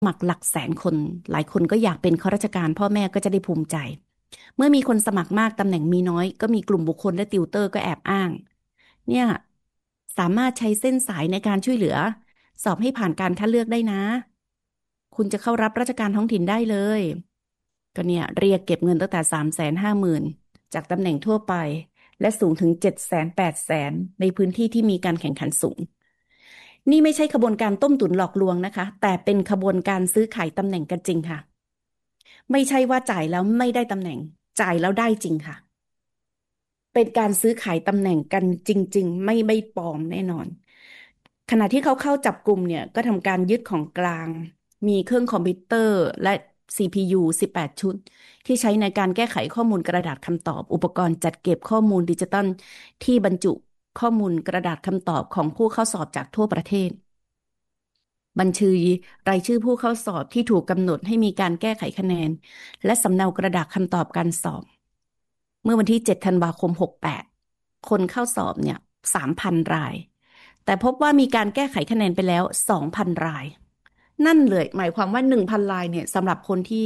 สมัครหลักแสนคนหลายคนก็อยากเป็นข้าราชการพ่อแม่ก็จะได้ภูมิใจเมื่อมีคนสมัครมากตำแหน่งมีน้อยก็มีกลุ่มบุคคลและติวเตอร์ก็แอบอ้างเนี่ยสามารถใช้เส้นสายในการช่วยเหลือสอบให้ผ่านการคัดเลือกได้นะคุณจะเข้ารับราชการท้องถิ่นได้เลยก็เนี่ยเรียกเก็บเงินตั้งแต่350,000จากตำแหน่งทั่วไปและสูงถึง700,000-800,000ในพื้นที่ที่มีการแข่งขันสูง นี่ไม่ใช่ขบวนการต้มตุ๋นหลอกลวงนะคะแต่เป็นขบวนการซื้อขายตำแหน่งกันจริงค่ะไม่ใช่ว่าจ่ายแล้วไม่ได้ตำแหน่งจ่ายแล้วได้จริงค่ะเป็นการซื้อขายตำแหน่งกันจริงๆไม่ปลอมแน่นอนขณะที่เขาเข้าจับกลุ่มเนี่ยก็ทำการยึดของกลางมีเครื่องคอมพิวเตอร์และ CPU 18ชุดที่ใช้ในการแก้ไขข้อมูลกระดาษคำตอบอุปกรณ์จัดเก็บข้อมูลดิจิตอลที่บรรจุข้อมูลกระดาษคำตอบของผู้เข้าสอบจากทั่วประเทศ บัญชีรายชื่อผู้เข้าสอบที่ถูกกำหนดให้มีการแก้ไขคะแนนและสำเนากระดาษคำตอบการสอบเมื่อวันที่7ธันวาคม68คนเข้าสอบเนี่ย3,000รายแต่พบว่ามีการแก้ไขคะแนนไปแล้ว2,000รายนั่นเลยหมายความว่า1,000รายเนี่ยสำหรับคนที่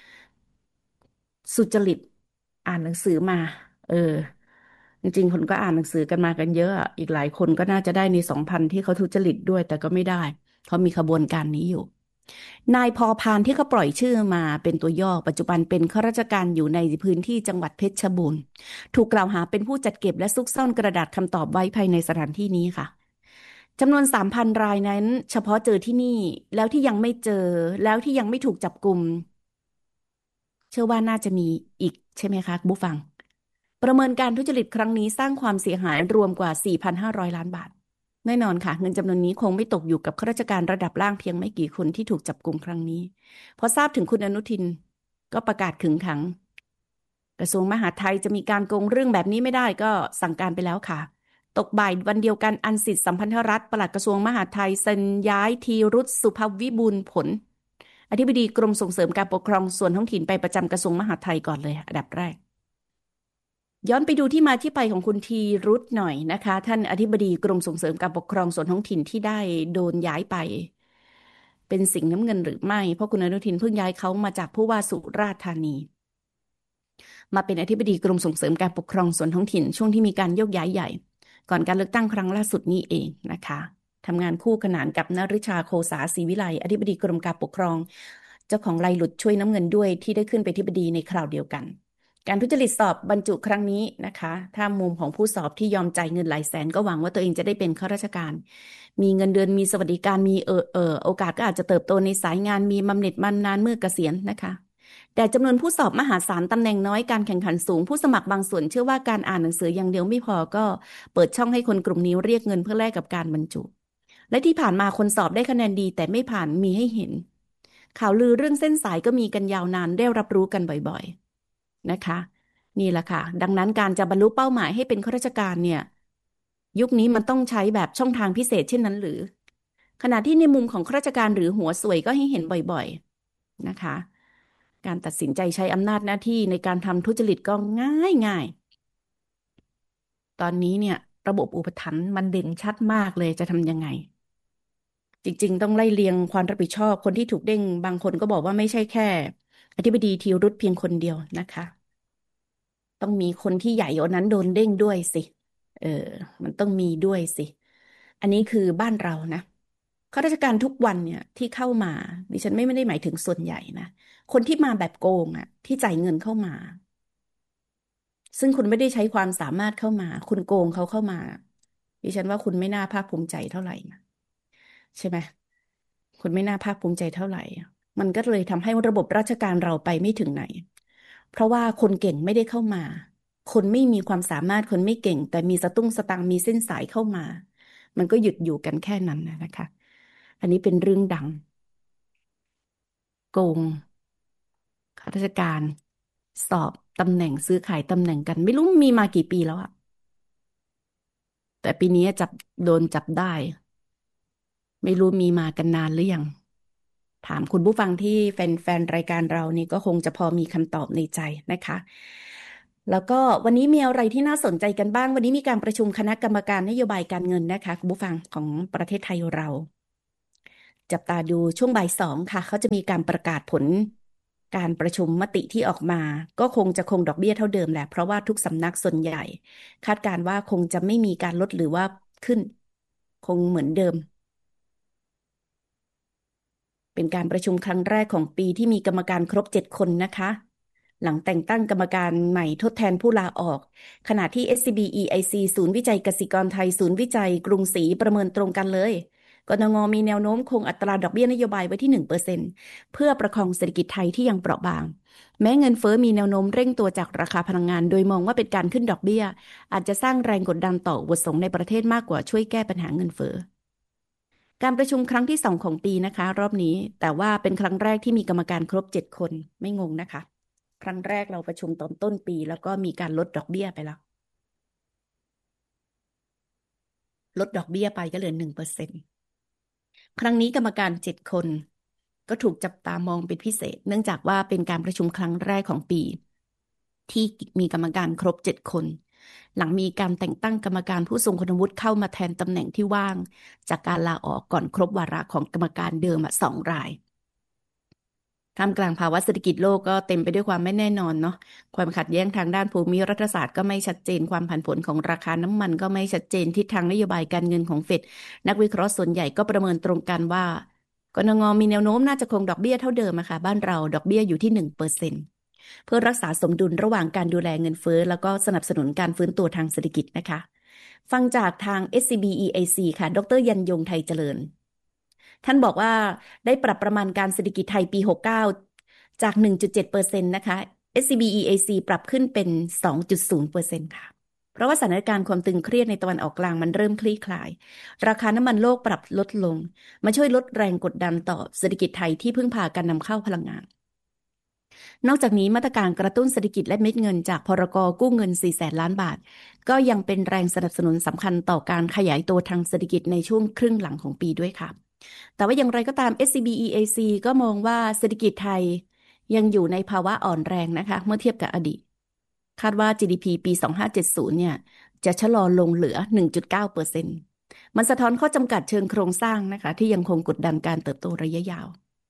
สุจริตอ่านหนังสือมาเออจริงๆคนก็อ่านหนังสือกันมากันเยอะอะอีกหลายคนก็น่าจะได้ใน2,000ที่เขาทุจริตด้วยแต่ก็ไม่ได้เขามีขบวนการนี้อยู่ นายพอพานที่เขาปล่อยชื่อมาเป็นตัวย่อปัจจุบันเป็นข้าราชการอยู่ในพื้นที่จังหวัดเพชรบูรณ์ถูกกล่าวหาเป็นผู้จัดเก็บและซุกซ่อนกระดาษคำตอบไว้ภายในสถานที่นี้ค่ะจำนวน3,000รายนั้นเฉพาะเจอที่นี่แล้วที่ยังไม่เจอแล้วที่ยังไม่ถูกจับกุมเชื่อว่าน่าจะมีอีกใช่ไหมคะผู้ฟังประเมินการทุจริตครั้งนี้สร้างความเสียหายรวมกว่า4,500ล้านบาท แน่นอนค่ะเงินจำนวนนี้คงไม่ตกอยู่กับข้าราชการระดับล่างเพียงไม่กี่คนที่ถูกจับกุมครั้งนี้พอทราบถึงคุณอนุทินก็ประกาศขึงขังกระทรวงมหาดไทยจะมีการโกงเรื่องแบบนี้ไม่ได้ก็สั่งการไปแล้วค่ะตกบ่ายวันเดียวกันอันสิทธิสัมพันธรัฐปลัดกระทรวงมหาดไทยเซ็นย้ายธีรุษสุภวิบูลย์ผลอธิบดีกรมส่งเสริมการปกครองส่วนท้องถิ่นไปประจำกระทรวงมหาดไทยก่อนเลยอันดับแรก ย้อนไปดูที่มาที่ไปของคุณทีรุธหน่อยนะคะท่านอธิบดีกรมส่งเสริมการปกครองส่วนท้องถิ่นที่ได้โดนย้ายไปเป็นสิงห์น้ำเงินหรือไม่เพราะคุณอนุทินเพิ่งย้ายเขามาจากผู้ว่าสุราษฎร์ธานีมาเป็นอธิบดีกรมส่งเสริมการปกครองส่วนท้องถิ่นช่วงที่มีการโยกย้ายใหญ่ก่อนการเลือกตั้งครั้งล่าสุดนี้เองนะคะทำงานคู่ขนานกับนฤชาโคสาศรีวิไลอธิบดีกรมการปกครองเจ้าของไลหลุดช่วยน้ำเงินด้วยที่ได้ขึ้นไปนอธิบดีในคราวเดียวกัน การทุจริตสอบบรรจุครั้งนี้นะคะถ้ามุมของผู้สอบที่ยอมจ่ายเงินหลายแสนก็หวังว่าตัวเองจะได้เป็นข้าราชการมีเงินเดือนมีสวัสดิการมีโอกาสก็อาจจะเติบโตในสายงานมีบำเหน็จบำนาญเมื่อเกษียณนะคะแต่จำนวนผู้สอบมหาศาลตำแหน่งน้อยการแข่งขันสูงผู้สมัครบางส่วนเชื่อว่าการอ่านหนังสืออย่างเดียวไม่พอก็เปิดช่องให้คนกลุ่มนี้เรียกเงินเพื่อแลกกับการบรรจุและที่ผ่านมาคนสอบได้คะแนนดีแต่ไม่ผ่านมีให้เห็นข่าวลือเรื่องเส้นสายก็มีกันยาวนานได้รับรู้กันบ่อยๆนะคะ นี่แหละค่ะดังนั้นการจะบรรลุเป้าหมายให้เป็นข้าราชการเนี่ยยุคนี้มันต้องใช้แบบช่องทางพิเศษเช่นนั้นหรือขณะที่ในมุมของข้าราชการหรือหัวสวยก็ให้เห็นบ่อยๆนะคะการตัดสินใจใช้อำนาจหน้าที่ในการทำทุจริตก็ง่ายตอนนี้เนี่ยระบบอุปถัมภ์มันเด่นชัดมากเลยจะทำยังไงจริงๆต้องไล่เรียงความรับผิดชอบคนที่ถูกเด้งบางคนก็บอกว่าไม่ใช่แค่อธิบดีธีรุธเพียงคนเดียวนะคะ ต้องมีคนที่ใหญ่กว่านั้นโดนเด้งด้วยสิเออมันต้องมีด้วยสิอันนี้คือบ้านเรานะข้าราชการทุกวันเนี่ยที่เข้ามาดิฉันไม่ได้หมายถึงส่วนใหญ่นะคนที่มาแบบโกงอ่ะที่จ่ายเงินเข้ามาซึ่งคุณไม่ได้ใช้ความสามารถเข้ามาคุณโกงเขาเข้ามาดิฉันว่าคุณไม่น่าภาคภูมิใจเท่าไหร่นะใช่ไหมคุณไม่น่าภาคภูมิใจเท่าไหร่มันก็เลยทำให้ระบบราชการเราไปไม่ถึงไหน เพราะว่าคนเก่งไม่ได้เข้ามา คนไม่มีความสามารถคนไม่เก่งแต่มีสตุ้งสตังมีเส้นสายเข้ามา มันก็หยุดอยู่กันแค่นั้นนะคะอันนี้เป็นเรื่องดังโกงข้าราชการสอบตำแหน่งซื้อขายตำแหน่งกันไม่รู้มีมากี่ปีแล้วอะแต่ปีนี้โดนจับได้ไม่รู้มีมากันนานหรือยังถามคุณผู้ฟังที่แฟนรายการเรานี่ก็คงจะพอมีคำตอบในใจนะคะ แล้วก็วันนี้มีอะไรที่น่าสนใจกันบ้างวันนี้มีการประชุมคณะกรรมการนโยบายการเงินนะคะคุณผู้ฟังของประเทศไทยเราจับตาดูช่วงบ่ายสองค่ะเขาจะมีการประกาศผลการประชุมมติที่ออกมาก็คงจะคงดอกเบี้ยเท่าเดิมแหละเพราะว่าทุกสำนักส่วนใหญ่คาดการณ์ว่าคงจะไม่มีการลดหรือว่าขึ้นคงเหมือนเดิม เป็นการประชุมครั้งแรกของปีที่มีกรรมการครบ7 คนนะคะ หลังแต่งตั้งกรรมการใหม่ทดแทนผู้ลาออก ขณะที่ SCB EIC ศูนย์วิจัยกสิกรไทยศูนย์วิจัยกรุงศรีประเมินตรงกันเลยกนงมีแนวโน้มคงอัตราดอกเบี้ยนโยบายไว้ที่1%เพื่อประคองเศรษฐกิจไทยที่ยังเปราะบาง แม้เงินเฟ้อมีแนวโน้มเร่งตัวจากราคาพลังงานโดยมองว่าเป็นการขึ้นดอกเบี้ยอาจจะสร้างแรงกดดันต่ออุปสงค์ในประเทศมากกว่าช่วยแก้ปัญหาเงินเฟ้อ การประชุมครั้งที่2ของปีนะคะรอบนี้แต่ว่าเป็นครั้งแรกที่มีกรรมการครบ7 คนไม่งงนะคะครั้งแรกเราประชุมตอนต้นปีแล้วก็มีการลดดอกเบี้ยไปแล้วลดดอกเบี้ยไปก็เหลือ1%ครั้งนี้กรรมการ7 คนก็ถูกจับตามองเป็นพิเศษเนื่องจากว่าเป็นการประชุมครั้งแรกของปีที่มีกรรมการครบ7 คนหลังมีการแต่งตั้งกรรมการผู้ทรงคุณวุฒิเข้ามาแทนตำแหน่งที่ว่างจากการลาออกก่อนครบวาระของกรรมการเดิม2 ราย ท่ามกลางภาวะเศรษฐกิจโลกก็เต็มไปด้วยความไม่แน่นอนเนาะความขัดแย้งทางด้านภูมิรัฐศาสตร์ก็ไม่ชัดเจนความผันผวนของราคาน้ำมันก็ไม่ชัดเจนทิศทางนโยบายการเงินของเฟดนักวิเคราะห์ส่วนใหญ่ก็ประเมินตรงกันว่ากนงมีแนวโน้มน่าจะคงดอกเบี้ยเท่าเดิมอะค่ะบ้านเราดอกเบี้ยอยู่ที่1%เพื่อรักษาสมดุลระหว่างการดูแลเงินเฟ้อแล้วก็สนับสนุนการฟื้นตัวทางเศรษฐกิจนะคะฟังจากทาง SCB EAC ค่ะดรยันยงไทยเจริญ ท่านบอกว่าได้ปรับประมาณการเศรษฐกิจไทยปี69จาก1.7%นะคะ SCB EAC ปรับขึ้นเป็น2.0%ค่ะเพราะว่าสถานการณ์ความตึงเครียดในตะวันออกกลางมันเริ่มคลี่คลายราคาน้ำมันโลกปรับลดลงมาช่วยลดแรงกดดันต่อเศรษฐกิจไทยที่พึ่งพาการนำเข้าพลังงาน นอกจากนี้มาตรการกระตุ้นเศรษฐกิจและเม็ดเงินจากพรกกู้เงิน4แสนล้านบาทก็ยังเป็นแรงสนับสนุนสำคัญต่อการขยายตัวทางเศรษฐกิจในช่วงครึ่งหลังของปีด้วยค่ะแต่ว่าอย่างไรก็ตาม SCB EAC ก็มองว่าเศรษฐกิจไทยยังอยู่ในภาวะอ่อนแรงนะคะเมื่อเทียบกับอดีตคาดว่า GDP ปี2570เนี่ยจะชะลอลงเหลือ1.9%มันสะท้อนข้อจำกัดเชิงโครงสร้างนะคะที่ยังคงกดดันการเติบโตระยะยาว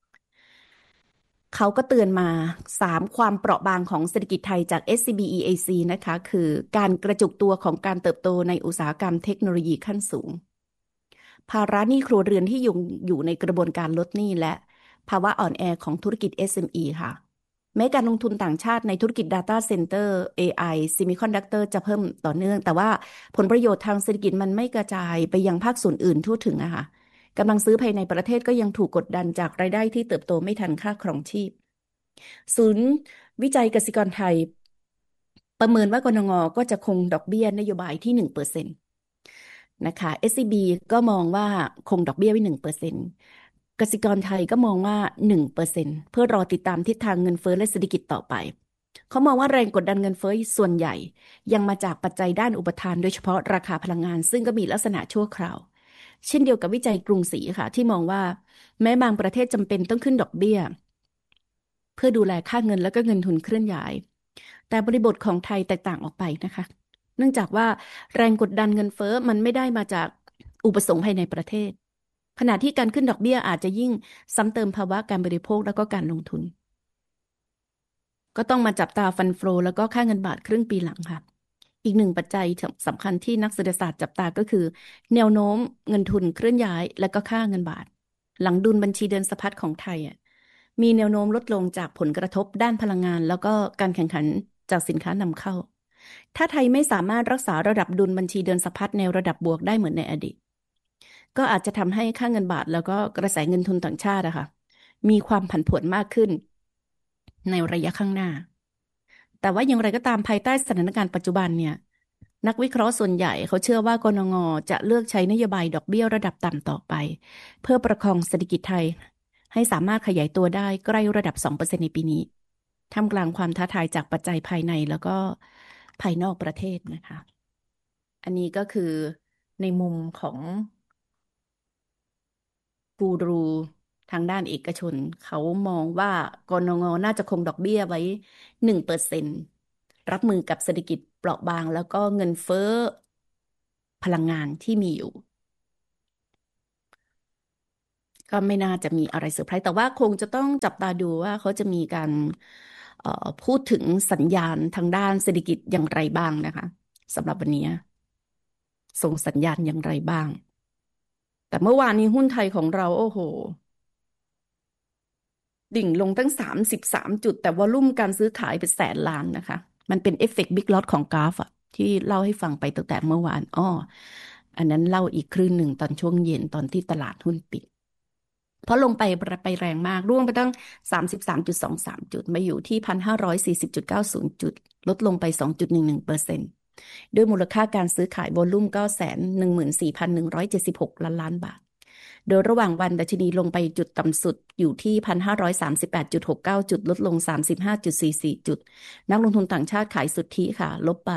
เขาก็เตือนมา3 ความเปราะบางของเศรษฐกิจไทยจาก SCB EAC นะคะคือการกระจุกตัวของการเติบโตในอุตสาหกรรมเทคโนโลยีขั้นสูงภาระหนี้ครัวเรือนที่อยู่ในกระบวนการลดหนี้และภาวะอ่อนแอของธุรกิจ SME ค่ะแม้การลงทุนต่างชาติในธุรกิจ Data Center AI Semiconductor จะเพิ่มต่อเนื่องแต่ว่าผลประโยชน์ทางเศรษฐกิจมันไม่กระจายไปยังภาคส่วนอื่นทั่วถึงอะค่ะกำลังซื้อภายในประเทศก็ยังถูกกดดันจากรายได้ที่เติบโตไม่ทันค่าครองชีพ ศูนย์วิจัยกสิกรไทยประเมินว่ากนงก็จะคงดอกเบี้ยนโยบายที่1%นะคะ SCB ก็มองว่าคงดอกเบี้ยไว้1%กสิกรไทยก็มองว่า1%เพื่อรอติดตามทิศทางเงินเฟ้อและเศรษฐกิจต่อไปเขามองว่าแรงกดดันเงินเฟ้อส่วนใหญ่ยังมาจากปัจจัยด้านอุปทานโดยเฉพาะราคาพลังงานซึ่งก็มีลักษณะชั่วคราวเช่นเดียวกับวิจัยกรุงศรีค่ะที่มองว่าแม้บางประเทศจำเป็นต้องขึ้นดอกเบี้ย เพื่อดูแลค่าเงินและก็เงินทุนเคลื่อนย้าย แต่บริบทของไทยแตกต่างออกไปนะคะ เนื่องจากว่าแรงกดดันเงินเฟ้อมันไม่ได้มาจากอุปสงค์ภายในประเทศ ขณะที่การขึ้นดอกเบี้ยอาจจะยิ่งซ้ำเติมภาวะการบริโภคแล้วก็การลงทุน ก็ต้องมาจับตาฟันโฟแล้วก็ค่าเงินบาทครึ่งปีหลังค่ะ อีกหนึ่งปัจจัยสำคัญที่นักเศรษฐศาสตร์จับตาก็คือแนวโน้มเงินทุนเคลื่อนย้ายและก็ค่าเงินบาทหลังดุลบัญชีเดินสะพัดของไทยมีแนวโน้มลดลงจากผลกระทบด้านพลังงานแล้วก็การแข่งขันจากสินค้านำเข้าถ้าไทยไม่สามารถรักษาระดับดุลบัญชีเดินสะพัดในระดับบวกได้เหมือนในอดีตก็อาจจะทำให้ค่าเงินบาทแล้วก็กระแสเงินทุนต่างชาติอะค่ะมีความผันผวนมากขึ้นในระยะข้างหน้า แต่ว่าอย่างไรก็ตามภายใต้สถานการณ์ปัจจุบันเนี่ยนักวิเคราะห์ส่วนใหญ่เขาเชื่อว่ากนงจะเลือกใช้นโยบายดอกเบี้ยระดับต่ำต่อไปเพื่อประคองเศรษฐกิจไทยให้สามารถขยายตัวได้ใกล้ระดับ2%ในปีนี้ท่ามกลางความท้าทายจากปัจจัยภายในแล้วก็ภายนอกประเทศนะคะอันนี้ก็คือในมุมของกูรูทางด้านเอกชนเขามองว่ากนงน่าจะคงดอกเบี้ยไว้1%รับมือกับเศรษฐกิจเปราะบางแล้วก็เงินเฟ้อพลังงานที่มีอยู่ก็ไม่น่าจะมีอะไรเซอร์ไพรส์แต่ว่าคงจะต้องจับตาดูว่าเขาจะมีการพูดถึงสัญญาณทางด้านเศรษฐกิจอย่างไรบ้างนะคะสำหรับวันนี้ส่งสัญญาณอย่างไรบ้างแต่เมื่อวานนี้หุ้นไทยของเราโอ้โหดิ่งลงตั้ง33 จุดแต่วอลุ่มการซื้อขายเป็นแสนล้านนะคะมันเป็นเอฟเฟกต์บิ๊กล็อตของกราฟอะที่เล่าให้ฟังไปตั้งแต่เมื่อวานอันนั้นเล่าอีกครึ่งหนึ่งตอนช่วงเย็นตอนที่ตลาดหุ้นปิด เพราะลงไปแรงมากร่วงไปตั้ง33.23 จุดมาอยู่ที่1,540.90 จุดลดลงไป2.11%ด้วยมูลค่าการซื้อขายวอลุ่ม914,176 ล้านบาทโดยระหว่างวันดัชนีลงไปจุดต่ำสุดอยู่ที่1,538.69 จุดลดลง35.44 จุดนักลงทุนต่างชาติขายสุทธิค่ะลบไป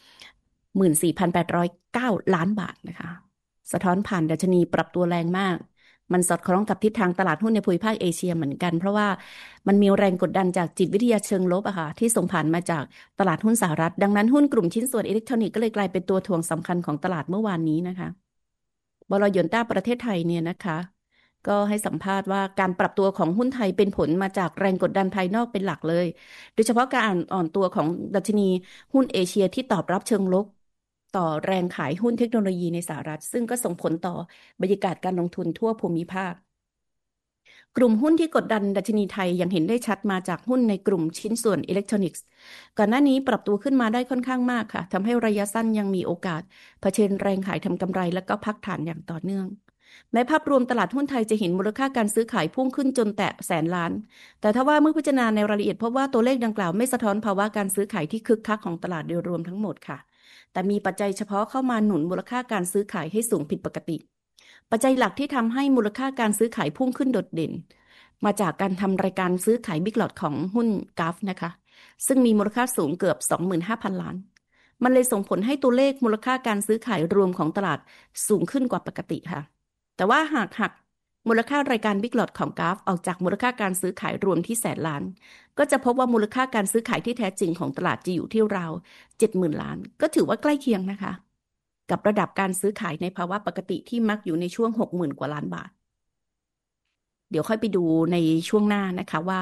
14,809 ล้านบาทนะคะสะท้อนผ่านดัชนีปรับตัวแรงมาก มันสอดคล้องกับทิศทางตลาดหุ้นในภูมิภาคเอเชียเหมือนกันเพราะว่ามันมีแรงกดดันจากจิตวิทยาเชิงลบอะค่ะที่ส่งผ่านมาจากตลาดหุ้นสหรัฐดังนั้นหุ้นกลุ่มชิ้นส่วนอิเล็กทรอนิกส์ก็เลยกลายเป็นตัวถ่วงสำคัญของตลาดเมื่อวานนี้นะคะบลยนต้าประเทศไทยเนี่ยนะคะก็ให้สัมภาษณ์ว่าการปรับตัวของหุ้นไทยเป็นผลมาจากแรงกดดันภายนอกเป็นหลักเลยโดยเฉพาะการอ่อนตัวของดัชนีหุ้นเอเชียที่ตอบรับเชิงลบต่อแรงขายหุ้นเทคโนโลยีในสหรัฐซึ่งก็ส่งผลต่อบรรยากาศการลงทุนทั่วภูมิภาค กลุ่มหุ้นที่กดดันดัชนีไทยยังเห็นได้ชัดมาจากหุ้นในกลุ่มชิ้นส่วนอิเล็กทรอนิกส์ก่อนหน้านี้ปรับตัวขึ้นมาได้ค่อนข้างมากค่ะทำให้ระยะสั้นยังมีโอกาสเผชิญแรงขายทำกำไรและก็พักฐานอย่างต่อเนื่องแม้ภาพรวมตลาดหุ้นไทยจะเห็นมูลค่าการซื้อขายพุ่งขึ้นจนแตะแสนล้านแต่ถ้าว่าเมื่อพิจารณาในรายละเอียดพบว่าตัวเลขดังกล่าวไม่สะท้อนภาวะการซื้อขายที่คึกคักของตลาดโดยรวมทั้งหมดค่ะแต่มีปัจจัยเฉพาะเข้ามาหนุนมูลค่าการซื้อขายให้สูงผิดปกติปัจจัยหลักที่ทำให้มูลค่าการซื้อขายพุ่งขึ้นโดดเด่น มาจากการทำรายการซื้อขายบิ๊กหลอตของหุ้นกราฟนะคะซึ่งมีมูลค่าสูงเกือบ25,000 ล้านมันเลยส่งผลให้ตัวเลขมูลค่าการซื้อขายรวมของตลาดสูงขึ้นกว่าปกติค่ะแต่ว่าหากหักมูลค่ารายการบิ๊กหลอตของกราฟออกจากมูลค่าการซื้อขายรวมที่แสนล้านก็จะพบว่ามูลค่าการซื้อขายที่แท้จริงของตลาดจะอยู่ที่ราว70,000 ล้านก็ถือว่าใกล้เคียงนะคะกับระดับการซื้อขายในภาวะปกติที่มักอยู่ในช่วง60,000 กว่าล้านบาท เดี๋ยวค่อยไปดูในช่วงหน้านะคะว่า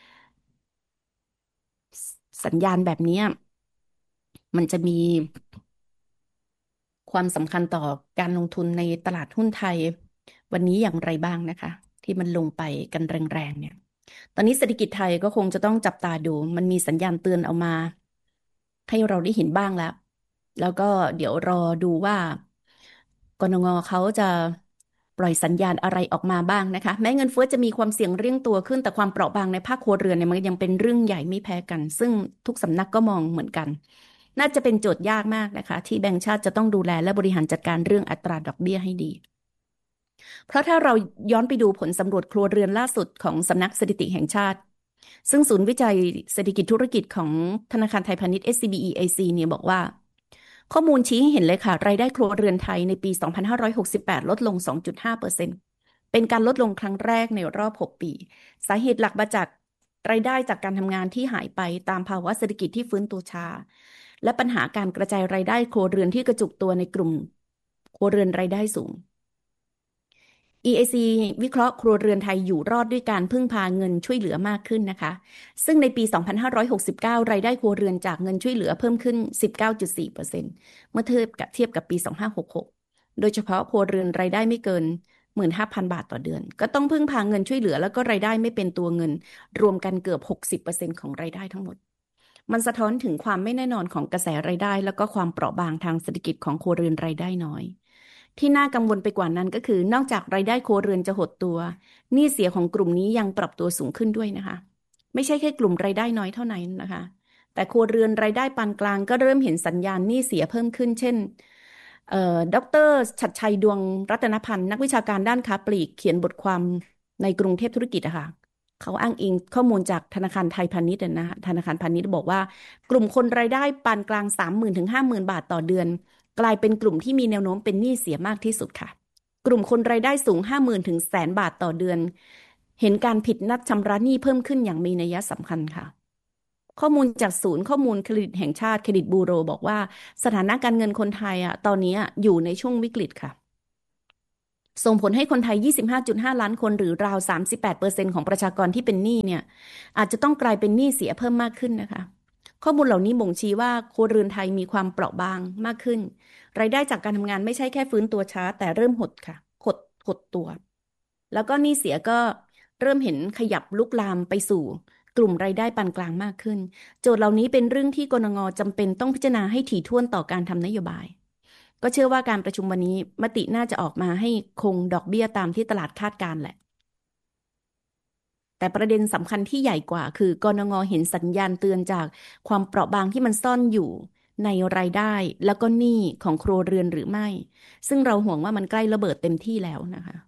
สัญญาณแบบนี้มันจะมีความสำคัญต่อการลงทุนในตลาดหุ้นไทยวันนี้อย่างไรบ้างนะคะที่มันลงไปกันแรงๆเนี่ยตอนนี้เศรษฐกิจไทยก็คงจะต้องจับตาดูมันมีสัญญาณเตือนออกมาให้เราได้เห็นบ้างแล้วก็เดี๋ยวรอดูว่ากนงเขาจะปล่อยสัญญาณอะไรออกมาบ้างนะคะแม้เงินเฟ้อจะมีความเสี่ยงเร่งตัวขึ้นแต่ความเปราะบางในภาคครัวเรือนเนี่ยมันยังเป็นเรื่องใหญ่ไม่แพ้กันซึ่งทุกสำนักก็มองเหมือนกันน่าจะเป็นโจทย์ยากมากนะคะที่แบงก์ชาติจะต้องดูแลและบริหารจัดการเรื่องอัตราดอกเบี้ยให้ดีเพราะถ้าเราย้อนไปดูผลสำรวจครัวเรือนล่าสุดของสำนักสถิติแห่งชาติซึ่งศูนย์วิจัยเศรษฐกิจธุรกิจของธนาคารไทยพาณิชย์ SCB EIC เนี่ยบอกว่า ข้อมูลชี้ให้เห็นเลยค่ะรายได้ครัวเรือนไทยในปี 2568 ลดลง 2.5%เป็นการลดลงครั้งแรกในรอบ 6 ปี สาเหตุหลักมาจากรายได้จากการทำงานที่หายไปตามภาวะเศรษฐกิจที่ฟื้นตัวช้าและปัญหาการกระจายรายได้ครัวเรือนที่กระจุกตัวในกลุ่มครัวเรือนรายได้สูง EIC วิเคราะห์ครัวเรือนไทยอยู่รอดด้วยการพึ่งพาเงินช่วยเหลือมากขึ้นนะคะซึ่งในปี 2569 รายได้ครัวเรือนจากเงินช่วยเหลือเพิ่มขึ้น 19.4%เมื่อเทียบกับปี 2566 โดยเฉพาะครัวเรือนรายได้ไม่เกิน 15,000 บาทต่อเดือนก็ต้องพึ่งพาเงินช่วยเหลือแล้วก็รายได้ไม่เป็นตัวเงินรวมกันเกือบ 60% ของรายได้ทั้งหมดมันสะท้อนถึงความไม่แน่นอนของกระแสรายได้แล้วก็ความเปราะบางทางเศรษฐกิจของครัวเรือนรายได้น้อย ที่น่ากังวลไปกว่านั้นก็คือนอกจากรายได้ครัวเรือนจะหดตัวหนี้เสียของกลุ่มนี้ยังปรับตัวสูงขึ้นด้วยนะคะไม่ใช่แค่กลุ่มรายได้น้อยเท่านั้นนะคะแต่ครัวเรือนรายได้ปานกลางก็เริ่มเห็นสัญญาณหนี้เสียเพิ่มขึ้นเช่นดรชัดชัยดวงรัตนพันธ์นักวิชาการด้านค้าปลีกเขียนบทความในกรุงเทพธุรกิจอะค่ะเขาอ้างอิงข้อมูลจากธนาคารไทยพาณิชย์นะธนาคารพาณิชย์บอกว่ากลุ่มคนรายได้ปานกลาง30,000ถึง50,000 บาทต่อเดือนกลายเป็นกลุ่มที่มีแนวโน้มเป็นหนี้เสียมากที่สุดค่ะกลุ่มคนรายได้สูง50,000ถึงแสนบาทต่อเดือนเห็นการผิดนัดชำระหนี้เพิ่มขึ้นอย่างมีนัยสำคัญค่ะข้อมูลจากศูนย์ข้อมูลเครดิตแห่งชาติเครดิตบูโรบอกว่าสถานะการเงินคนไทยตอนนี้อยู่ในช่วงวิกฤตค่ะส่งผลให้คนไทย 25.5 ล้านคนหรือราว 38%ของประชากรที่เป็นหนี้เนี่ยอาจจะต้องกลายเป็นหนี้เสียเพิ่มมากขึ้นนะคะข้อมูลเหล่านี้บ่งชี้ว่าครัวเรือนไทยมีความเปราะบางมากขึ้นรายได้จากการทำงานไม่ใช่แค่ฟื้นตัวช้าแต่เริ่มหดค่ะหดตัวแล้วก็หนี้เสียก็เริ่มเห็นขยับลุกลามไปสู่กลุ่มรายได้ปานกลางมากขึ้นโจทย์เหล่านี้เป็นเรื่องที่กนงจำเป็นต้องพิจารณาให้ถี่ถ้วนต่อการทำนโยบาย ก็เชื่อว่าการประชุมวันนี้มติน่าจะออกมาให้คงดอกเบี้ยตามที่ตลาดคาดการณ์แหละแต่ประเด็นสำคัญที่ใหญ่กว่าคือกนงเห็นสัญญาณเตือนจากความเปราะบางที่มันซ่อนอยู่ในรายได้แล้วก็หนี้ของครัวเรือนหรือไม่ซึ่งเราห่วงว่ามันใกล้ระเบิดเต็มที่แล้วนะคะ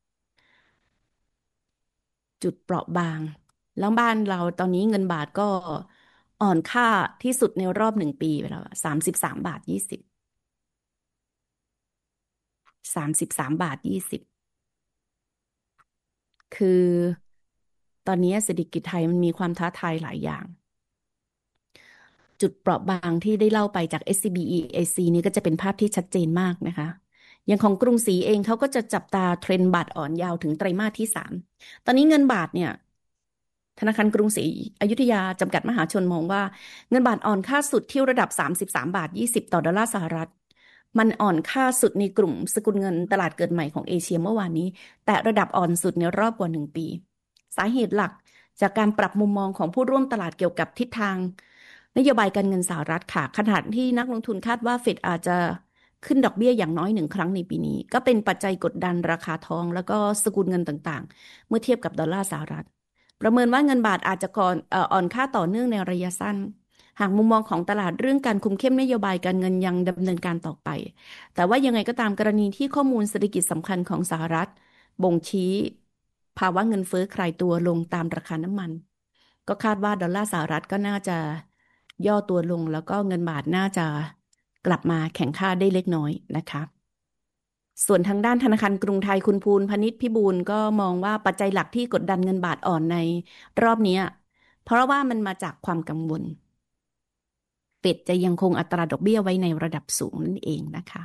จุดเปราะบางแล้วบ้านเราตอนนี้เงินบาทก็อ่อนค่าที่สุดในรอบ1 ปีไปแล้ว33.2033.20คือตอนนี้เศรษฐกิจไทยมันมีความท้าทายหลายอย่าง จุดเปราะบางที่ได้เล่าไปจาก SCB EAC นี้ก็จะเป็นภาพที่ชัดเจนมากนะคะอย่างของกรุงศรีเองเขาก็จะจับตาเทรนด์บาทอ่อนยาวถึงไตรมาสที่3ตอนนี้เงินบาทเนี่ยธนาคารกรุงศรีอยุธยาจำกัดมหาชนมองว่าเงินบาทอ่อนค่าสุดที่ระดับ33.20ต่อดอลลาร์สหรัฐมันอ่อนค่าสุดในกลุ่มสกุลเงินตลาดเกิดใหม่ของเอเชียเมื่อวานนี้แต่ระดับอ่อนสุดในรอบกว่า1 ปีสาเหตุหลักจากการปรับมุมมองของผู้ร่วมตลาดเกี่ยวกับทิศทาง นโยบายการเงินสหรัฐค่ะขณะที่นักลงทุนคาดว่าเฟดอาจจะขึ้นดอกเบี้ยอย่างน้อย1 ครั้งในปีนี้ก็เป็นปัจจัยกดดันราคาทองแล้วก็สกุลเงินต่างๆเมื่อเทียบกับดอลลาร์สหรัฐประเมินว่าเงินบาทอาจจะอ่อนค่าต่อเนื่องในระยะสั้นหากมุมมองของตลาดเรื่องการคุมเข้มนโยบายการเงินยังดำเนินการต่อไปแต่ว่ายังไงก็ตามกรณีที่ข้อมูลเศรษฐกิจสำคัญของสหรัฐบ่งชี้ภาวะเงินเฟ้อคลายตัวลงตามราคาน้ำมัน ก็คาดว่าดอลลาร์สหรัฐก็น่าจะย่อตัวลงแล้วก็เงินบาทน่าจะกลับมาแข็งค่าได้เล็กน้อยนะคะส่วนทางด้านธนาคารกรุงไทยคุณภูลพนิชพิบูลก็มองว่าปัจจัยหลักที่กดดันเงินบาทอ่อนในรอบนี้เพราะว่ามันมาจากความกังวลเฟดจะยังคงอัตราดอกเบี้ยไว้ในระดับสูงนั่นเองนะคะ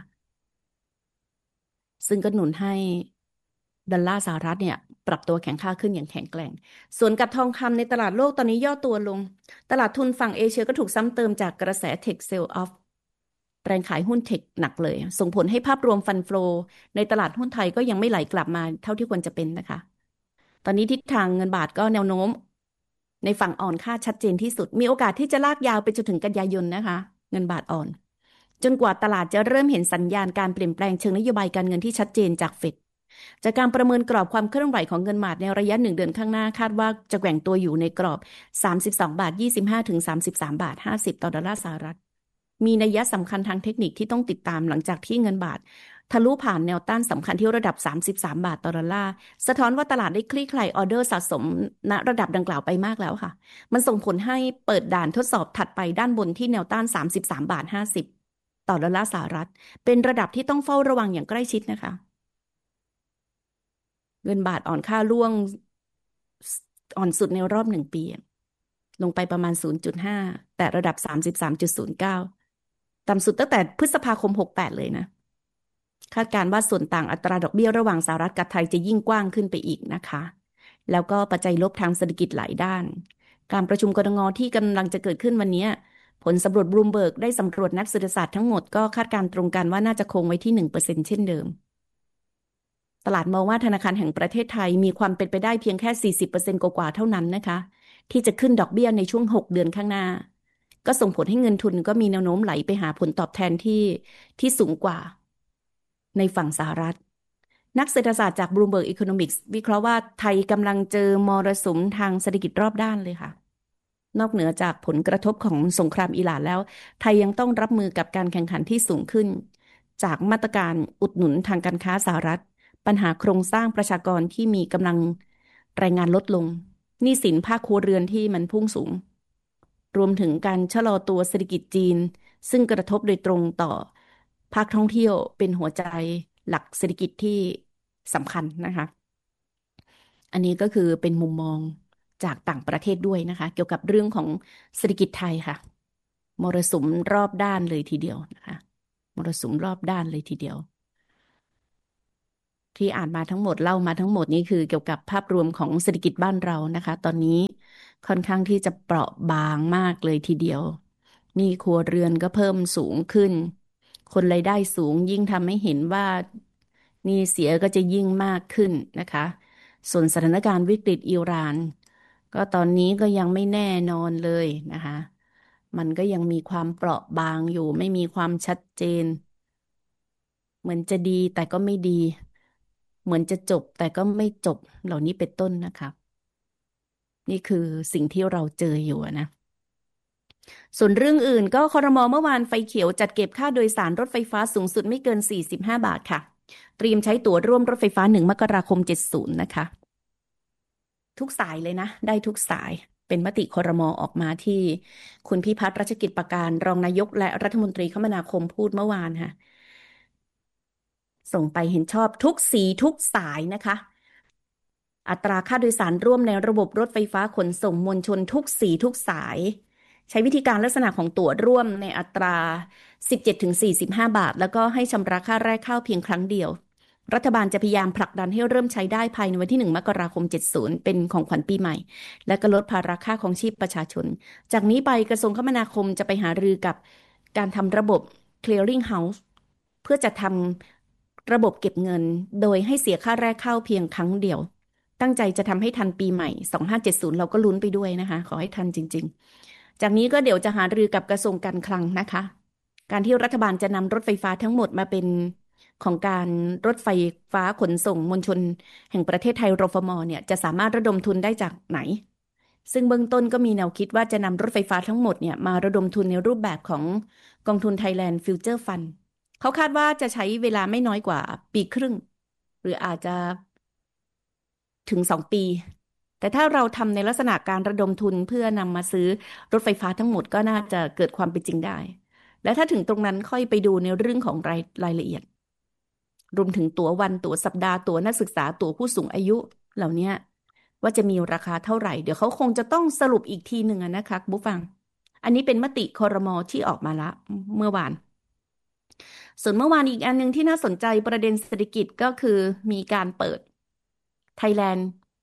ซึ่งก็หนุนให้ดอลลาร์สหรัฐเนี่ยปรับตัวแข็งค่าขึ้นอย่างแข็งแกร่งส่วนกับทองคำในตลาดโลกตอนนี้ย่อตัวลงตลาดทุนฝั่งเอเชียก็ถูกซ้ำเติมจากกระแสเทคเซลออฟแรงขายหุ้นเทคหนักเลยส่งผลให้ภาพรวมฟันโฟลในตลาดหุ้นไทยก็ยังไม่ไหลกลับมาเท่าที่ควรจะเป็นนะคะตอนนี้ทิศทางเงินบาทก็แนวโน้มในฝั่งอ่อนค่าชัดเจนที่สุดมีโอกาสที่จะลากยาวไปจนถึงกันยายนนะคะเงินบาทอ่อนจนกว่าตลาดจะเริ่มเห็นสัญญาณการเปลี่ยนแปลงเชิงนโยบายการเงินที่ชัดเจนจากเฟด จากการประเมินกรอบความเคลื่อนไหวของเงินบาทในระยะ1 เดือนข้างหน้าคาดว่าจะแกว่งตัวอยู่ในกรอบ32.25ถึง33.50ต่อดอลลาร์สหรัฐมีนัยสำคัญทางเทคนิคที่ต้องติดตามหลังจากที่เงินบาททะลุผ่านแนวต้านสำคัญที่ระดับ33 บาทต่อดอลลาร์สะท้อนว่าตลาดได้คลี่คลายออเดอร์สะสมณระดับดังกล่าวไปมากแล้วค่ะมันส่งผลให้เปิดด่านทดสอบถัดไปด้านบนที่แนวต้าน33.50ต่อดอลลาร์สหรัฐเป็นระดับที่ต้องเฝ้าระวังอย่างใกล้ชิดนะคะ เงินบาทอ่อนค่าร่วงอ่อนสุดในรอบ1 ปีลงไปประมาณ0.5แต่ระดับ33.09ต่ำสุดตั้งแต่พฤษภาคม68เลยนะคาดการณ์ว่าส่วนต่างอัตราดอกเบี้ยระหว่างสหรัฐกับไทยจะยิ่งกว้างขึ้นไปอีกนะคะแล้วก็ปัจจัยลบทางเศรษฐกิจหลายด้านการประชุมกรงที่กำลังจะเกิดขึ้นวันนี้ผลสำรวจบลูมเบิร์กได้สำรวจนักเศรษฐศาสตร์ทั้งหมดก็คาดการณ์ตรงกันว่าน่าจะคงไว้ที่1%เช่นเดิม ตลาดมองว่าธนาคารแห่งประเทศไทยมีความเป็นไปได้เพียงแค่40%กว่าๆเท่านั้นนะคะที่จะขึ้นดอกเบี้ยในช่วง6 เดือนข้างหน้าก็ส่งผลให้เงินทุนก็มีแนวโน้มไหลไปหาผลตอบแทนที่สูงกว่าในฝั่งสหรัฐนักเศรษฐศาสตร์จาก Bloomberg Economics วิเคราะห์ว่าไทยกำลังเจอมรสุมทางเศรษฐกิจรอบด้านเลยค่ะนอกเหนือจากผลกระทบของสงครามอิหร่านแล้วไทยยังต้องรับมือกับการแข่งขันที่สูงขึ้นจากมาตรการอุดหนุนทางการค้าสหรัฐ ปัญหาโครงสร้างประชากรที่มีกำลังแรงงานลดลงหนี้สินภาคครัวเรือนที่มันพุ่งสูงรวมถึงการชะลอตัวเศรษฐกิจจีนซึ่งกระทบโดยตรงต่อภาคท่องเที่ยวเป็นหัวใจหลักเศรษฐกิจที่สำคัญนะคะอันนี้ก็คือเป็นมุมมองจากต่างประเทศด้วยนะคะเกี่ยวกับเรื่องของเศรษฐกิจไทยค่ะมรสุมรอบด้านเลยทีเดียวนะคะมรสุมรอบด้านเลยทีเดียวที่อ่านมาทั้งหมดเล่ามาทั้งหมดนี้คือเกี่ยวกับภาพรวมของเศรษฐกิจบ้านเรานะคะตอนนี้ค่อนข้างที่จะเปราะบางมากเลยทีเดียวหนี้ครัวเรือนก็เพิ่มสูงขึ้นคนรายได้สูงยิ่งทำให้เห็นว่าหนี้เสียก็จะยิ่งมากขึ้นนะคะส่วนสถานการณ์วิกฤตอิหร่านก็ตอนนี้ก็ยังไม่แน่นอนเลยนะคะมันก็ยังมีความเปราะบางอยู่ไม่มีความชัดเจน เหมือนจะดีแต่ก็ไม่ดีเหมือนจะจบแต่ก็ไม่จบเหล่านี้เป็นต้นนะคะนี่คือสิ่งที่เราเจออยู่อะนะส่วนเรื่องอื่นก็ครม.เมื่อวานไฟเขียวจัดเก็บค่าโดยสารรถไฟฟ้าสูงสุดไม่เกิน45บาทค่ะเตรียมใช้ตั๋วร่วมรถไฟฟ้า1 มกราคม70นะคะทุกสายเลยนะได้ทุกสายเป็นมติครม.ออกมาที่คุณพิพัฒน์รัชกิจประการรองนายกและรัฐมนตรีคมนาคมพูดเมื่อวานค่ะส่งไปเห็นชอบทุกสีทุกสายนะคะ อัตราค่าโดยสารร่วมในระบบรถไฟฟ้าขนส่งมวลชนทุกสีทุกสายใช้วิธีการลักษณะของตั๋วร่วมในอัตรา17 ถึง 45บาทแล้วก็ให้ชำระค่าแรกเข้าเพียงครั้งเดียวรัฐบาลจะพยายามผลักดันให้เริ่มใช้ได้ภายในวันที่1 มกราคม70เป็นของขวัญปีใหม่และก็ลดภาระค่าของชีพประชาชนจากนี้ไปกระทรวงคมนาคมจะไปหารือกับการทำระบบ clearing house เพื่อจะทำระบบเก็บเงินโดยให้เสียค่าแรกเข้าเพียงครั้งเดียว ตั้งใจจะทำให้ทันปีใหม่2570เราก็ลุ้นไปด้วยนะคะขอให้ทันจริงๆจากนี้ก็เดี๋ยวจะหารือกับกระทรวงการคลังนะคะการที่รัฐบาลจะนำรถไฟฟ้าทั้งหมดมาเป็นของการรถไฟฟ้าขนส่งมวลชนแห่งประเทศไทยรฟมเนี่ยจะสามารถระดมทุนได้จากไหนซึ่งเบื้องต้นก็มีแนวคิดว่าจะนำรถไฟฟ้าทั้งหมดเนี่ยมาระดมทุนในรูปแบบของกองทุน Thailand Future Fund เขาคาดว่าจะใช้เวลาไม่น้อยกว่าปีครึ่งหรืออาจจะ ถึง2 ปี แต่ถ้าเราทำในลักษณะการระดมทุนเพื่อนำมาซื้อรถไฟฟ้าทั้งหมดก็น่าจะเกิดความเป็นจริงได้ และถ้าถึงตรงนั้นค่อยไปดูในเรื่องของรายละเอียด รวมถึงตั๋ววันตั๋วสัปดาห์ตั๋วนักศึกษาตั๋วผู้สูงอายุเหล่านี้ว่าจะมีราคาเท่าไหร่เดี๋ยวเขาคงจะต้องสรุปอีกทีหนึ่งนะคะคุณผู้ฟังอันนี้เป็นมติครม.ที่ออกมาละเมื่อวานส่วนเมื่อวานอีกอันหนึ่งที่น่าสนใจประเด็นเศรษฐกิจก็คือมีการเปิด Thailand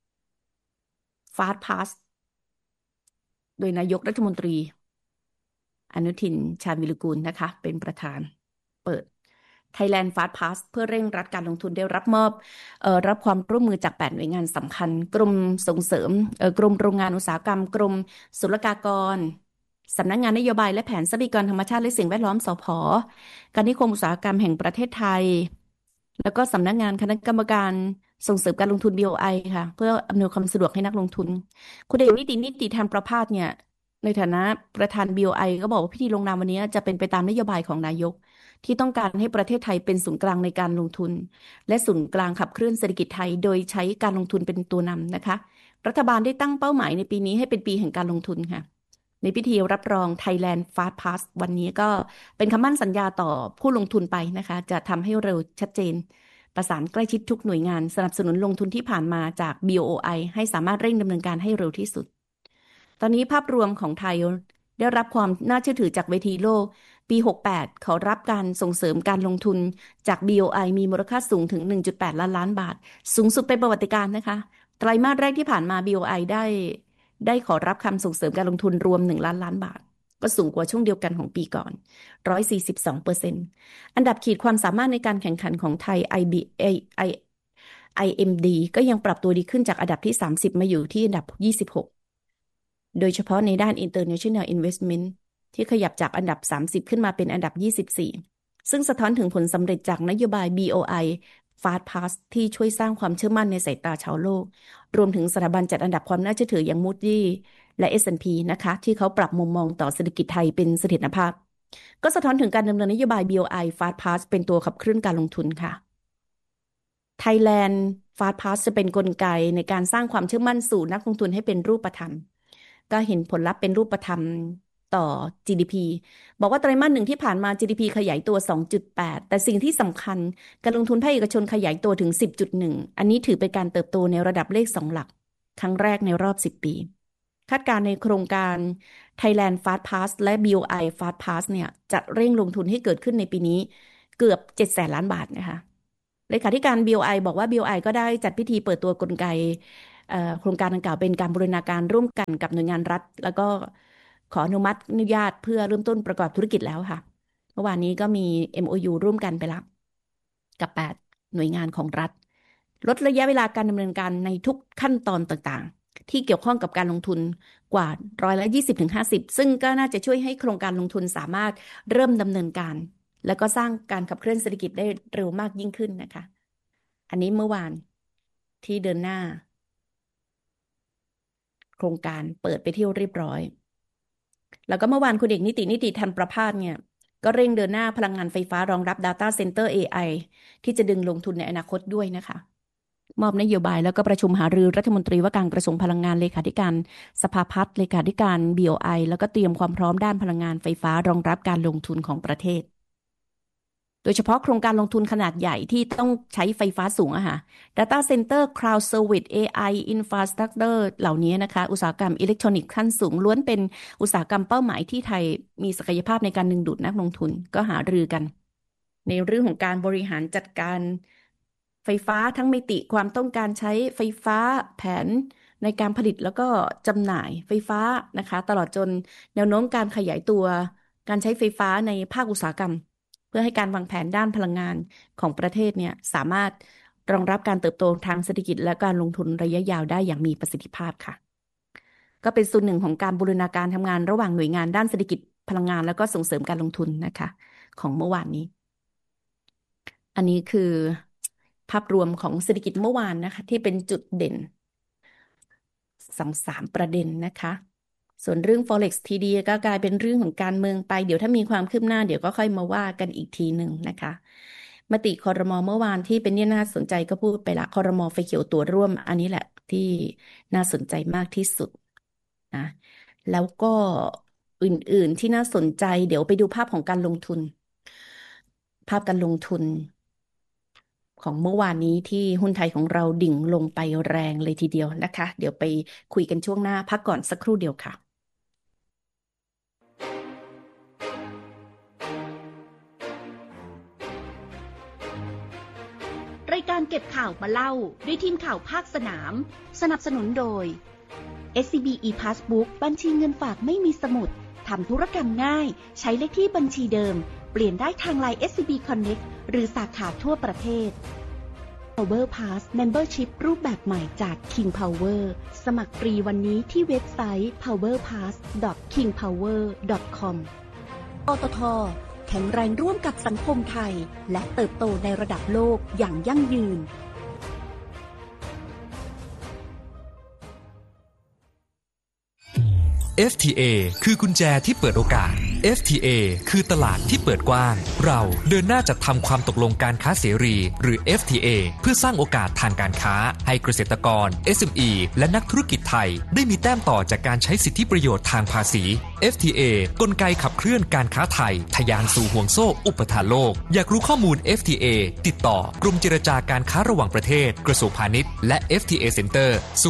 Fast Pass โดยนายกรัฐมนตรีอนุทินชาญวิรุกูลนะคะเป็นประธานเปิด Thailand Fast Pass เพื่อเร่งรัดการลงทุนได้รับความร่วมมือจาก8หน่วยงานสำคัญกรมส่งเสริมกรมโรงงานอุตสาหกรรมกรมศุลกากรสำนักงานนโยบายและแผนทรัพยากรธรรมชาติและสิ่งแวดล้อมสผการนิคมอุตสาหกรรมแห่งประเทศไทยแล้วก็สำนักงานคณะกรรมการส่งเสริมการลงทุน BOI ค่ะเพื่ออำนวยความสะดวกให้นักลงทุนคุณเอกนิติธรรมประภาสเนี่ย ในฐานะประธาน BOI ก็บอกว่าพิธีลงนามวันนี้จะเป็นไปตามนโยบายของนายกที่ต้องการให้ประเทศไทยเป็นศูนย์กลางในการลงทุนและศูนย์กลางขับเคลื่อนเศรษฐกิจไทยโดยใช้การลงทุนเป็นตัวนำนะคะรัฐบาลได้ตั้งเป้าหมายในปีนี้ให้เป็นปีแห่งการลงทุนค่ะในพิธีรับรอง Thailand Fast Pass วันนี้ก็เป็นคำมั่นสัญญาต่อผู้ลงทุนไปนะคะจะทำให้เร็วชัดเจนประสานใกล้ชิดทุกหน่วยงานสนับสนุนลงทุนที่ผ่านมาจาก BOI ให้สามารถเร่งดำเนินการให้เร็วที่สุด ตอนนี้ภาพรวมของไทยได้รับความน่าเชื่อถือจากเวทีโลกปี68เขารับการส่งเสริมการลงทุนจาก BOI มีมูลค่าสูงถึง1.8ล้านล้านบาทสูงสุดเป็นประวัติการณ์นะคะไตรมาสแรกที่ผ่านมา BOI ได้ขอรับคำส่งเสริมการลงทุนรวม1ล้านล้านบาทก็สูงกว่าช่วงเดียวกันของปีก่อน142%อันดับขีดความสามารถในการแข่งขันของไทย IMD ก็ยังปรับตัวดีขึ้นจากอันดับที่30มาอยู่ที่อันดับ26โดยเฉพาะในด้าน International Investment ที่ขยับจากอันดับ30ขึ้นมาเป็นอันดับ24ซึ่งสะท้อนถึงผลสำเร็จจากนโยบาย BOI Fast Pass ที่ช่วยสร้างความเชื่อมั่นในสายตาชาวโลกรวมถึงสถาบันจัดอันดับความน่าเชื่อถืออย่าง Moody และ S&P นะคะที่เขาปรับมุมมองต่อเศรษฐกิจไทยเป็นเสถียรภาพก็สะท้อนถึงการดำเนินนโยบาย BOI Fast Pass เป็นตัวขับเคลื่อนการลงทุนค่ะ Thailand Fast Pass จะเป็นกลไกในการสร้างความเชื่อมั่นสู่นักลงทุนให้เป็นรูปธรรมก็เห็นผลลัพธ์เป็นรูปธรรมต่อ GDP บอกว่าไตรมาส 1ที่ผ่านมา GDP ขยายตัว 2.8 แต่สิ่งที่สำคัญการลงทุนภาคเอกชนขยายตัวถึง 10.1 อันนี้ถือเป็นการเติบโตในระดับเลข2หลักครั้งแรกในรอบ10ปีคาดการณ์ในโครงการ Thailand Fast Pass และ BOI Fast Pass เนี่ยจะเร่งลงทุนให้เกิดขึ้นในปีนี้เกือบ700,000 ล้านบาทนะคะเลขาธิการ BOI บอกว่า BOI ก็ได้จัดพิธีเปิดตัวกลไกโครงการดังกล่าวเป็นการบูรณาการร่วมกันกับหน่วยงานรัฐแล้วก็ขออนุมัติอนุญาตเพื่อเริ่มต้นประกอบธุรกิจแล้วค่ะเมื่อวานนี้ก็มี MOU ร่วมกันไปแล้วกับ8หน่วยงานของรัฐลดระยะเวลาการดำเนินการในทุกขั้นตอนต่างๆที่เกี่ยวข้องกับการลงทุนกว่า20-50%ซึ่งก็น่าจะช่วยให้โครงการลงทุนสามารถเริ่มดำเนินการแล้วก็สร้างการขับเคลื่อนเศรษฐกิจได้เร็วมากยิ่งขึ้นนะคะอันนี้เมื่อวานที่เดินหน้าโครงการเปิดไปเที่ยวเรียบร้อยแล้วก็เมื่อวานคุณเอกนิติธรรมประภาสเนี่ยก็เร่งเดินหน้าพลังงานไฟฟ้ารองรับ Data Center AI ที่จะดึงลงทุนในอนาคตด้วยนะคะมอบนโยบายแล้วก็ประชุมหารือรัฐมนตรีว่าการกระทรวงพลังงานเลขาธิการสภาพัฒน์เลขาธิการ BOI แล้วก็เตรียมความพร้อมด้านพลังงานไฟฟ้ารองรับการลงทุนของประเทศโดยเฉพาะโครงการลงทุนขนาดใหญ่ที่ต้องใช้ไฟฟ้าสูงอะค่ะ Data Center Cloud Service AI Infrastructure เหล่านี้นะคะอุตสาหกรรมอิเล็กทรอนิกส์ขั้นสูงล้วนเป็นอุตสาหกรรมเป้าหมายที่ไทยมีศักยภาพในการดึงดูดนักลงทุนก็หารือกันในเรื่องของการบริหารจัดการไฟฟ้าทั้งมิติความต้องการใช้ไฟฟ้าแผนในการผลิตแล้วก็จำหน่ายไฟฟ้านะคะตลอดจนแนวโน้มการขยายตัวการใช้ไฟฟ้าในภาคอุตสาหกรรมเพื่อให้การวางแผนด้านพลังงานของประเทศเนี่ยสามารถรองรับการเติบโตทางเศรษฐกิจและการลงทุนระยะยาวได้อย่างมีประสิทธิภาพค่ะก็เป็นส่วนหนึ่งของการบูรณาการทำงานระหว่างหน่วยงานด้านเศรษฐกิจพลังงานแล้วก็ส่งเสริมการลงทุนนะคะของเมื่อวานนี้อันนี้คือภาพรวมของเศรษฐกิจเมื่อวานนะคะที่เป็นจุดเด่น2-3ประเด็นนะคะส่วนเรื่อง Forex TD ก็กลายเป็นเรื่องของการเมืองไปเดี๋ยวถ้ามีความคืบหน้าเดี๋ยวก็ค่อยมาว่ากันอีกทีหนึ่งนะคะมติครม.เมื่อวานที่เป็นเนี่ยน่าสนใจก็พูดไปละครม.ไฟเขียวตัวร่วมอันนี้แหละที่น่าสนใจมากที่สุดนะแล้วก็อื่นๆที่น่าสนใจเดี๋ยวไปดูภาพของการลงทุนภาพการลงทุนของเมื่อวานนี้ที่หุ้นไทยของเราดิ่งลงไปแรงเลยทีเดียวนะคะเดี๋ยวไปคุยกันช่วงหน้าพักก่อนสักครู่เดียวค่ะรายการเก็บข่าวมาเล่าด้วยทีมข่าวภาคสนามสนับสนุนโดย SCB ePassbook บัญชีเงินฝากไม่มีสมุดทำธุรกรรมง่ายใช้เลขที่บัญชีเดิมเปลี่ยนได้ทาง LINE SCB Connect หรือสาขาทั่วประเทศ Power Pass Membership รูปแบบใหม่จาก King Power สมัครฟรีวันนี้ที่เว็บไซต์ powerpass.kingpower.com ปตท.แข็งแรงร่วมกับสังคมไทยและเติบโตในระดับโลกอย่างยั่งยืน FTA คือกุญแจที่เปิดโอกาส FTA คือตลาดที่เปิดกว้างเราเดินหน้าจัดทำความตกลงการค้าเสรีหรือ FTA เพื่อสร้างโอกาสทางการค้าให้เกษตรกร SME และนักธุรกิจไทยได้มีแต้มต่อจากการใช้สิทธิประโยชน์ทางภาษี FTA กลไกขับเคลื่อนการค้าไทยทะยานสู่ห่วงโซ่อุปทานโลกอยากรู้ข้อมูล FTA ติดต่อกรมเจรจาการค้าระหว่างประเทศกระทรวงพาณิชย์และ FTA Center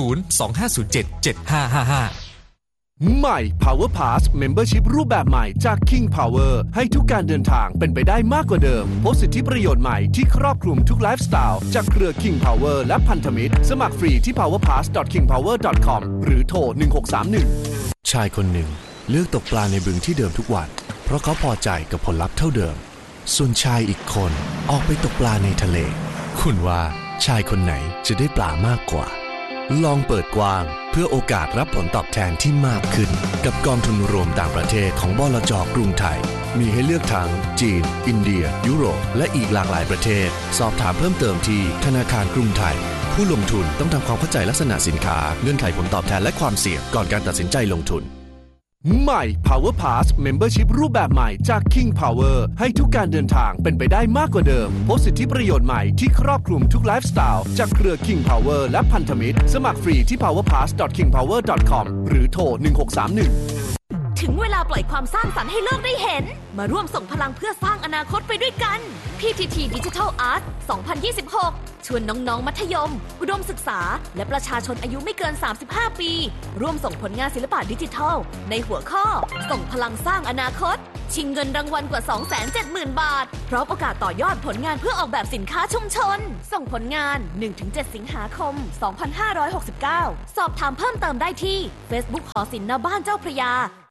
025077555 ใหม่ Power Pass Membership รูปแบบใหม่จาก King Power ให้ทุกการเดินทางเป็นไปได้มากกว่าเดิมพบสิทธิประโยชน์ใหม่ที่ครอบคลุมทุกไลฟ์สไตล์จากเครือ King Power และพันธมิตรสมัครฟรีที่ powerpass.kingpower.com หรือโทร 1631 ชายคนหนึ่งเลือกตกปลาในบึงที่เดิมทุกวันเพราะเขาพอใจกับผลลัพธ์เท่าเดิมส่วนชายอีกคนออกไปตกปลาในทะเลคุณว่าชายคนไหนจะได้ปลามากกว่าลองเปิดกว้างเพื่อโอกาสรับผลตอบแทนที่มากขึ้นกับกองทุนรวมต่างประเทศของบลจ.กรุงไทยมีให้เลือกทั้งจีนอินเดียยุโรปและอีกหลากหลายประเทศสอบถามเพิ่มเติมที่ธนาคารกรุงไทยผู้ลงทุนต้องทำความเข้าใจลักษณะสินค้าเงื่อนไขผลตอบแทนและความเสี่ยงก่อนการตัดสินใจลงทุนใหม่ Power Pass Membership รูปแบบใหม่จาก King Power ให้ทุกการเดินทางเป็นไปได้มากกว่าเดิมพบสิทธิประโยชน์ใหม่ที่ครอบคลุมทุกไลฟ์สไตล์จากเครือ King Power และพันธมิตรสมัครฟรีที่ powerpass.kingpower.com หรือโทร 1631 ถึงเวลาปล่อยความสร้างสรรค์ให้โลกได้เห็นมาร่วมส่งพลังเพื่อสร้างอนาคตไปด้วยกัน PTT Digital Art 2026 ชวนน้องๆมัธยมอุดมศึกษาและประชาชนอายุไม่เกิน35ปีร่วมส่งผลงานศิลปะดิจิทัลในหัวข้อส่งพลังสร้างอนาคตชิงเงินรางวัลกว่า 270,000 บาทพร้อมโอกาสต่อยอดผลงานเพื่อออกแบบสินค้าชุมชนส่งผลงาน 1-7 สิงหาคม 2569 สอบถามเพิ่มเติมได้ที่ Facebook หอศิลป์ณบ้านเจ้าพระย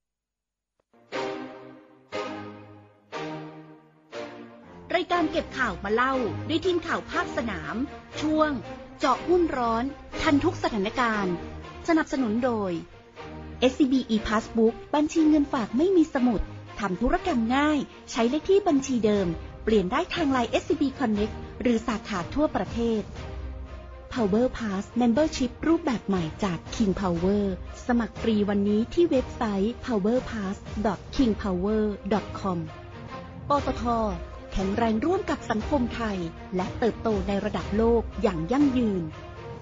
ารายการเก็บข่าวมาเล่าด้วยทีมข่าวภาคสนามช่วงเจาะหุ้นร้อนทันทุกสถานการณ์สนับสนุนโดย SCB ePassbook บัญชีเงินฝากไม่มีสมุดทำธุรกรรมง่ายใช้เลขที่บัญชีเดิมเปลี่ยนได้ทาง LINE SCB Connect หรือสาขาทั่วประเทศ Power Pass Membership รูปแบบใหม่จาก King Power สมัครฟรีวันนี้ที่เว็บไซต์ powerpass.kingpower.com ปตท.แข็งแรงร่วมกับสังคมไทยและเติบโตในระดับโลกอย่างยั่งยืน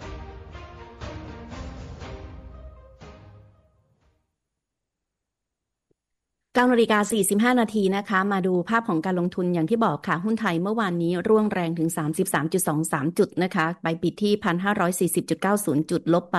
9:45 น.นะคะมาดูภาพของการลงทุนอย่างที่บอกค่ะหุ้นไทยเมื่อวานนี้ร่วงแรงถึง 33.23 จุดนะคะไปปิดที่ 1,540.90 จุดลบไป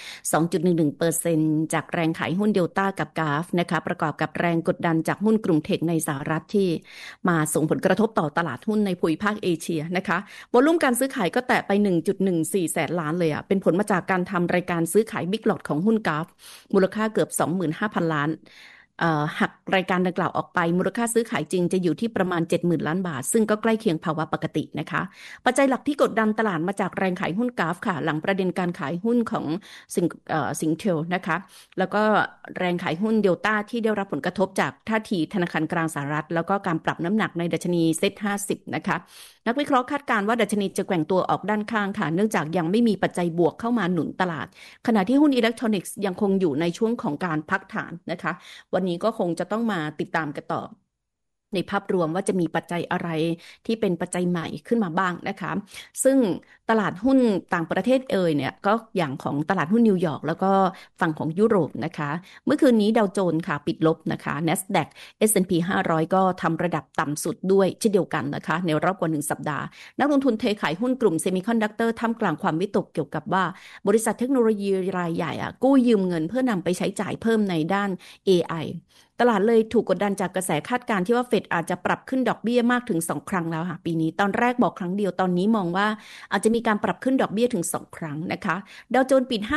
2.11% จากแรงขายหุ้นเดลต้ากับกราฟนะคะประกอบกับแรงกดดันจากหุ้นกลุ่มเทคในสหรัฐที่มาส่งผลกระทบต่อตลาดหุ้นในภูมิภาคเอเชียนะคะวอลุ่มการซื้อขายก็แตะไป 1.14 แสนล้านเลยอ่ะเป็นผลมาจากการทำรายการซื้อขายบิ๊กล็อตของหุ้นกราฟมูลค่าเกือบ 25,000 ล้านหักรายการดังกล่าวออกไปมูลค่าซื้อขายจริงจะอยู่ที่ประมาณ 70,000 ล้านบาทซึ่งก็ใกล้เคียงภาวะปกตินะคะปัจจัยหลักที่กดดันตลาดมาจากแรงขายหุ้นกราฟค่ะหลังประเด็นการขายหุ้นของสิงเทลนะคะแล้วก็แรงขายหุ้นเดลต้าที่ได้รับผลกระทบจากท่าทีธนาคารกลางสหรัฐแล้วก็การปรับน้ำหนักในดัชนีเซ็ต50นะคะนักวิเคราะห์คาดการณ์ว่าดัชนีจะแกว่งตัวออกด้านข้างค่ะเนื่องจากยังไม่มีปัจจัยบวกเข้ามาหนุนตลาดขณะที่หุ้นอิเล็กทรอนิกส์ยังคงอยู่ในช่วงของการพักฐานนะคะวันนี้ก็คงจะต้องมาติดตามกันต่อในภาพรวมว่าจะมีปัจจัยอะไรที่เป็นปัจจัยใหม่ขึ้นมาบ้างนะคะซึ่งตลาดหุ้นต่างประเทศเนี่ยก็อย่างของตลาดหุ้นนิวยอร์กแล้วก็ฝั่งของยุโรปนะคะเมื่อคืนนี้ดาวโจนส์ค่ะปิดลบนะคะ NASDAQ S&P 500ก็ทำระดับต่ำสุดด้วยเช่นเดียวกันนะคะในรอบกว่า1สัปดาห์นักลงทุนเทขายหุ้นกลุ่มเซมิคอนดักเตอร์ท่ามกลางความวิตกเกี่ยวกับว่าบริษัทเทคโนโลยีรายใหญ่กู้ยืมเงินเพื่อนำไปใช้จ่ายเพิ่มในด้าน AIตลาดเลยถูกกดดันจากกระแสคาดการณ์ที่ว่าเฟดอาจจะปรับขึ้นดอกเบี้ยมากถึง2ครั้งแล้วค่ะปีนี้ตอนแรกบอกครั้งเดียวตอนนี้มองว่าอาจจะมีการปรับขึ้นดอกเบี้ยถึง2ครั้งนะคะดาวโจนส์ปิด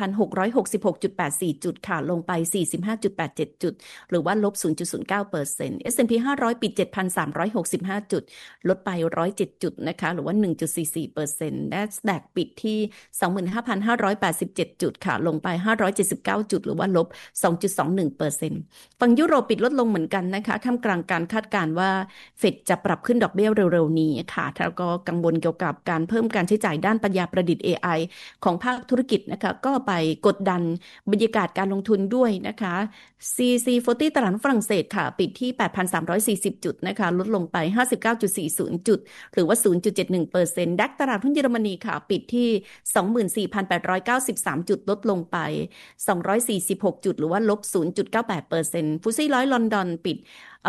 51,666.84 จุดค่ะลงไป 45.87 จุดหรือว่าลบ 0.09% S&P 500 ปิด 7,365 จุดลดไป107จุดนะคะหรือว่า 1.44% NASDAQ ปิดที่ 25,587 จุดค่ะลงไป579จุดหรือว่าลบ 2.21%ฝั่งยุโรปปิดลดลงเหมือนกันนะคะท่ามกลางการคาดการณ์ว่าเฟดจะปรับขึ้นดอกเบี้ยเร็วๆนี้ค่ะแล้วก็กังวลเกี่ยวกับการเพิ่มการใช้จ่ายด้านปัญญาประดิษฐ์ AI ของภาคธุรกิจนะคะก็ไปกดดันบรรยากาศการลงทุนด้วยนะคะ CAC 40ตลาดฝรั่งเศสค่ะปิดที่ 8,340 จุดนะคะลดลงไป 59.40 จุดหรือว่า 0.71% ดัคตลาดหุ้นเยอรมนีค่ะปิดที่ 24,893 จุดลดลงไป246จุดหรือว่าลบ 0.98%ฟุตซี่100ลอนดอนปิด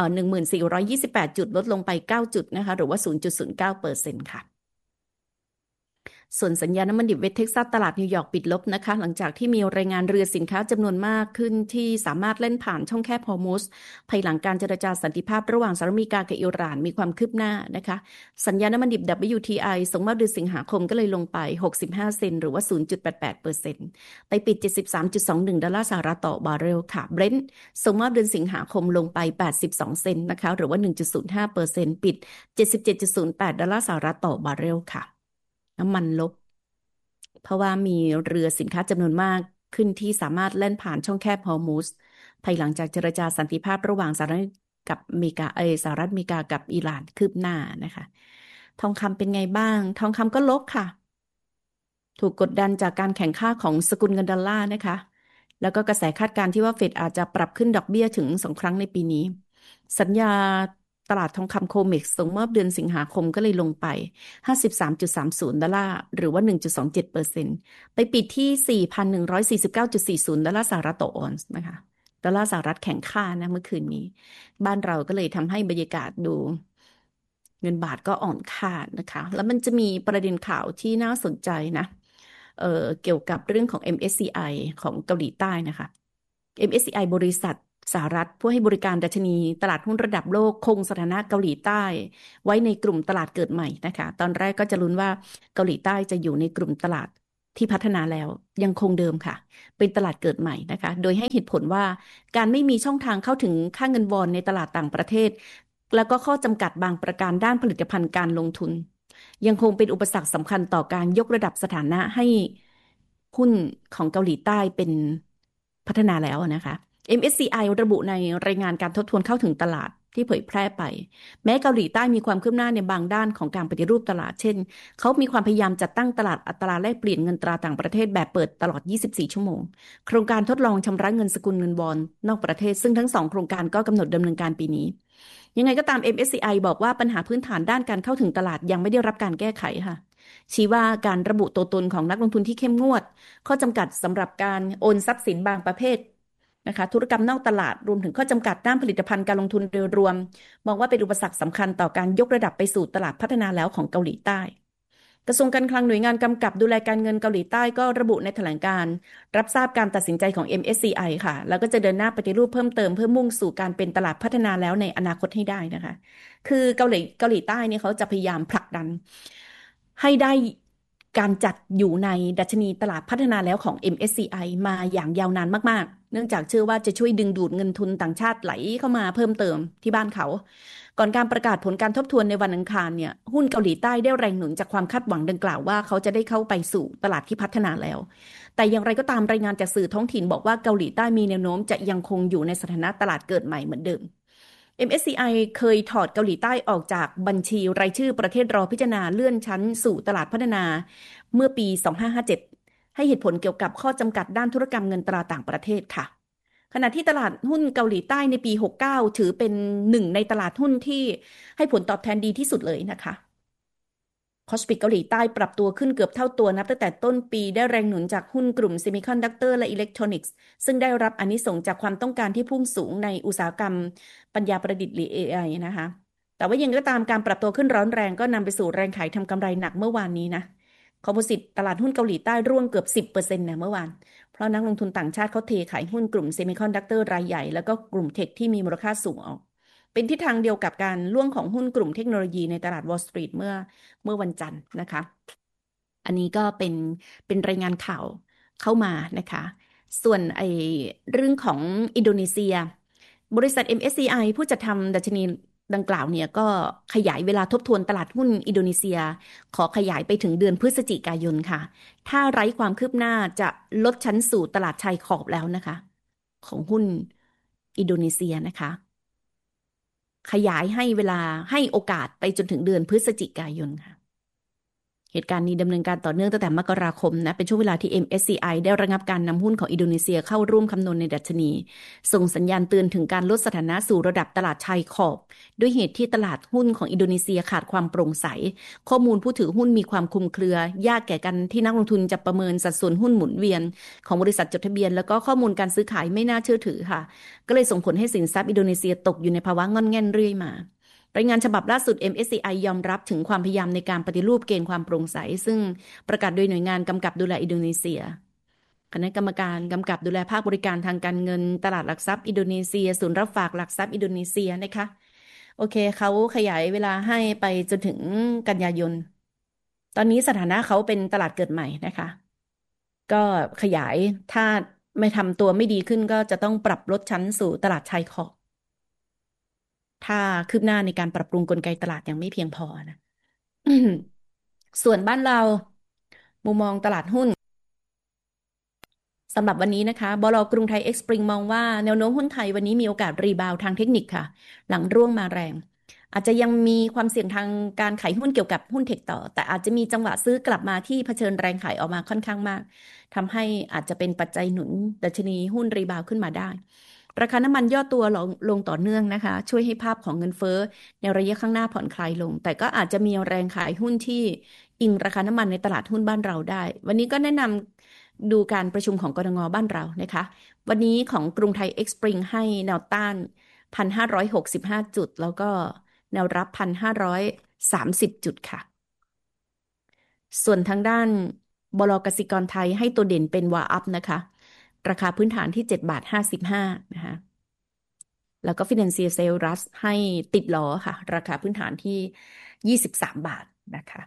1,428 จุดลดลงไป9จุดนะคะหรือว่า 0.09% ค่ะส่วนสัญญาน้ำมันดิบเวสต์เท็กซัสตลาดนิวยอร์กปิดลบนะคะหลังจากที่มีรายงานเรือสินค้าจำนวนมากขึ้นที่สามารถเล่นผ่านช่องแคบฮอร์มุซภายหลังการเจรจาสันติภาพระหว่างสหรัฐอเมริกากับอิหร่านมีความคืบหน้านะคะสัญญาน้ำมันดิบ WTI ส่งมอบเดือนสิงหาคมก็เลยลงไป65เซนต์หรือว่า 0.88% ไปปิด 73.21 ดอลลาร์สหรัฐต่อบาร์เรลค่ะ Brent ส่งมอบเดือนสิงหาคมลงไป82เซนต์นะคะหรือว่า 1.05% ปิด 77.08 ดอลลาร์สหรัฐต่อบาร์เรลค่ะน้ำมันลบเพราะว่ามีเรือสินค้าจำนวนมากขึ้นที่สามารถเล่นผ่านช่องแคบฮอร์มุซภายหลังจากเจรจาสันติภาพระหว่างสหรัฐกับอเมริกาสหรัฐอเมริกากับอิหร่านคืบหน้านะคะทองคำเป็นไงบ้างทองคำก็ลบค่ะถูกกดดันจากการแข่งค่าของสกุลเงินดอลลาร์นะคะแล้วก็กระแสคาดการณ์ที่ว่าเฟดอาจจะปรับขึ้นดอกเบี้ยถึง2ครั้งในปีนี้สัญญาตลาดทองคำโคเม็กซ์ส่งมอบเดือนสิงหาคมก็เลยลงไป 53.30 ดอลลาร์หรือว่า 1.27% ไปปิดที่ 4,149.40 ดอลลาร์สหรัฐต่อออนซ์นะคะดอลลาร์สหรัฐแข็งค่านะเมื่อคืนนี้บ้านเราก็เลยทำให้บรรยากาศดูเงินบาทก็อ่อนค่านะคะแล้วมันจะมีประเด็นข่าวที่น่าสนใจนะเกี่ยวกับเรื่องของ MSCI ของเกาหลีใต้นะคะ MSCI บริษัทสหรัฐผู้ให้บริการดัชนีตลาดหุ้นระดับโลกคงสถานะเกาหลีใต้ไว้ในกลุ่มตลาดเกิดใหม่นะคะตอนแรกก็จะลุ้นว่าเกาหลีใต้จะอยู่ในกลุ่มตลาดที่พัฒนาแล้วยังคงเดิมค่ะเป็นตลาดเกิดใหม่นะคะโดยให้เหตุผลว่าการไม่มีช่องทางเข้าถึงค่าเงินวอนในตลาดต่างประเทศแล้วก็ข้อจำกัดบางประการด้านผลิตภัณฑ์การลงทุนยังคงเป็นอุปสรรคสำคัญต่อการยกระดับสถานะให้หุ้นของเกาหลีใต้เป็นพัฒนาแล้วนะคะ MSCI ระบุในรายงานการทบทวนเข้าถึงตลาดที่เผยแพร่ไปแม้เกาหลีใต้มีความคืบหน้าในบางด้านของการปฏิรูปตลาดเช่นเขามีความพยายามจัดตั้งตลาดอัตราแลกเปลี่ยนเงินตราต่างประเทศแบบเปิดตลอด 24 ชั่วโมงโครงการทดลองชำระเงินสกุลเงินวอนนอกประเทศซึ่งทั้งสองโครงการก็กำหนดดำเนินการปีนี้ยังไงก็ตาม MSCI บอกว่าปัญหาพื้นฐานด้านการเข้าถึงตลาดยังไม่ได้รับการแก้ไขค่ะชี้ว่าการระบุตัวตนของนักลงทุนที่เข้มงวดข้อจำกัดสำหรับการโอนทรัพย์สินบางประเภทนะคะธุรกรรมนอกตลาดรวมถึงข้อจำกัดด้านผลิตภัณฑ์การลงทุนโดยรวมมองว่าเป็นอุปสรรคสำคัญต่อการยกระดับไปสู่ตลาดพัฒนาแล้วของเกาหลีใต้กระทรวงการคลังหน่วยงานกำกับดูแลการเงินเกาหลีใต้ก็ระบุในแถลงการณ์รับทราบการตัดสินใจของ MSCI ค่ะแล้วก็จะเดินหน้าปฏิรูปเพิ่มเติมเพื่อมุ่งสู่การเป็นตลาดพัฒนาแล้วในอนาคตให้ได้นะคะคือเกาหลีใต้เนี่ยเขาจะพยายามผลักดันให้ได้การจัดอยู่ในดัชนีตลาดพัฒนาแล้วของ MSCI มาอย่างยาวนานมากๆเนื่องจากเชื่อว่าจะช่วยดึงดูดเงินทุนต่างชาติไหลเข้ามาเพิ่มเติมที่บ้านเขาก่อนการประกาศผลการทบทวนในวันอังคารเนี่ยหุ้นเกาหลีใต้ได้แรงหนุนจากความคาดหวังดังกล่าวว่าเขาจะได้เข้าไปสู่ตลาดที่พัฒนาแล้วแต่อย่างไรก็ตามรายงานจากสื่อท้องถิ่นบอกว่าเกาหลีใต้มีแนวโน้มจะยังคงอยู่ในสถานะตลาดเกิดใหม่เหมือนเดิม MSCI เคยถอดเกาหลีใต้ออกจากบัญชีรายชื่อประเทศรอพิจารณาเลื่อนชั้นสู่ตลาดพัฒนาเมื่อปี 2557 ให้เหตุผลเกี่ยวกับข้อจำกัดด้านธุรกรรมเงินตราต่างประเทศค่ะขณะที่ตลาดหุ้นเกาหลีใต้ในปี 69 ถือเป็นหนึ่งในตลาดหุ้นที่ให้ผลตอบแทนดีที่สุดเลยนะคะคอสปิกเกาหลีใต้ปรับตัวขึ้นเกือบเท่าตัวนับตั้งแต่ต้นปีได้แรงหนุนจากหุ้นกลุ่มเซมิคอนดักเตอร์และอิเล็กทรอนิกส์ซึ่งได้รับอานิสงส์จากความต้องการที่พุ่งสูงในอุตสาหกรรมปัญญาประดิษฐ์หรือ AI นะคะแต่ว่ายังก็ตามการปรับตัวขึ้นร้อนแรงก็นำไปสู่แรงขายทำกำไรหนักเมื่อวานนี้นะคอมโพสิตตลาดหุ้นเกาหลีใต้ร่วงเกือบ 10% นะเมื่อวานเพราะนักลงทุนต่างชาติเขาเทขายหุ้นกลุ่มเซมิคอนดักเตอร์รายใหญ่แล้วก็กลุ่มเทคที่มีมูลค่าสูงออกเป็นทิศทางเดียวกับการร่วงของหุ้นกลุ่มเทคโนโลยีในตลาดวอลล์สตรีทเมื่อวันจันทร์นะคะอันนี้ก็เป็นรายงานข่าวเข้ามานะคะส่วนเรื่องของอินโดนีเซียบริษัท MSCI ผู้จัดทำดัชนีดังกล่าวเนี่ยก็ขยายเวลาทบทวนตลาดหุ้นอินโดนีเซียขอขยายไปถึงเดือนพฤศจิกายนค่ะถ้าไร้ความคืบหน้าจะลดชั้นสู่ตลาดชายขอบแล้วนะคะของหุ้นอินโดนีเซียนะคะขยายให้เวลาให้โอกาสไปจนถึงเดือนพฤศจิกายนค่ะเหตุการณ์นี้ดำเนินการต่อเนื่องตั้งแต่มกราคมนะเป็นช่วงเวลาที่ MSCI ได้ระงับการนำหุ้นของอินโดนีเซียเข้าร่วมคำนวณในดัชนีส่งสัญญาณเตือนถึงการลดสถานะสู่ระดับตลาดชายขอบด้วยเหตุที่ตลาดหุ้นของอินโดนีเซียขาดความโปร่งใสข้อมูลผู้ถือหุ้นมีความคลุมเครือยากแก่กันที่นักลงทุนจะประเมินสัดส่วนหุ้นหมุนเวียนของบริษัทจดทะเบียนแล้วก็ข้อมูลการซื้อขายไม่น่าเชื่อถือค่ะก็เลยส่งผลให้สินทรัพย์อินโดนีเซียตกอยู่ในภาวะง่อนแง่นเรื่อยมารายงานฉบับล่าสุด MSCI ยอมรับถึงความพยายามในการปฏิรูปเกณฑ์ความโปร่งใสซึ่งประกาศโดยหน่วยงานกำกับดูแลอินโดนีเซียคณะกรรมการกำกับดูแลภาคบริการทางการเงินตลาดหลักทรัพย์อินโดนีเซียศูนย์รับฝากหลักทรัพย์อินโดนีเซียนะคะโอเคเขาขยายเวลาให้ไปจนถึงกันยายนตอนนี้สถานะเขาเป็นตลาดเกิดใหม่นะคะก็ขยายถ้าไม่ทำตัวไม่ดีขึ้นก็จะต้องปรับลดชั้นสู่ตลาดชายขอบถ้าคืบหน้าในการปรับปรุงกลไกตลาดยังไม่เพียงพอนะ ส่วนบ้านเรามุมมองตลาดหุ้นสำหรับวันนี้นะคะบล.กรุงไทยเอ็กซ์ปริงมองว่าแนวโน้มหุ้นไทยวันนี้มีโอกาสรีบาวด์ทางเทคนิคค่ะหลังร่วงมาแรงอาจจะยังมีความเสี่ยงทางการขายหุ้นเกี่ยวกับหุ้นเทคต่อแต่อาจจะมีจังหวะซื้อกลับมาที่เผชิญแรงขายออกมาค่อนข้างมากทำให้อาจจะเป็นปัจจัยหนุนดัชนีหุ้นรีบาวด์ขึ้นมาได้ราคาน้ำมันย่อตัวลงต่อเนื่องนะคะช่วยให้ภาพของเงินเฟ้อในระยะข้างหน้าผ่อนคลายลงแต่ก็อาจจะมีแรงขายหุ้นที่อิงราคาน้ำมันในตลาดหุ้นบ้านเราได้วันนี้ก็แนะนำดูการประชุมของกนง.บ้านเรานะคะวันนี้ของกรุงไทยเอ็กซ์ปริงให้แนวต้าน 1,565 จุดแล้วก็แนวรับ 1,530 จุดค่ะส่วนทางด้านบล.กสิกรไทยให้ตัวเด่นเป็นวาอัพนะคะราคาพื้นฐานที่7.55 บาทนะคะแล้วก็ Financial Services ให้ติดล้อค่ะราคาพื้นฐานที่23 บาทนะคะ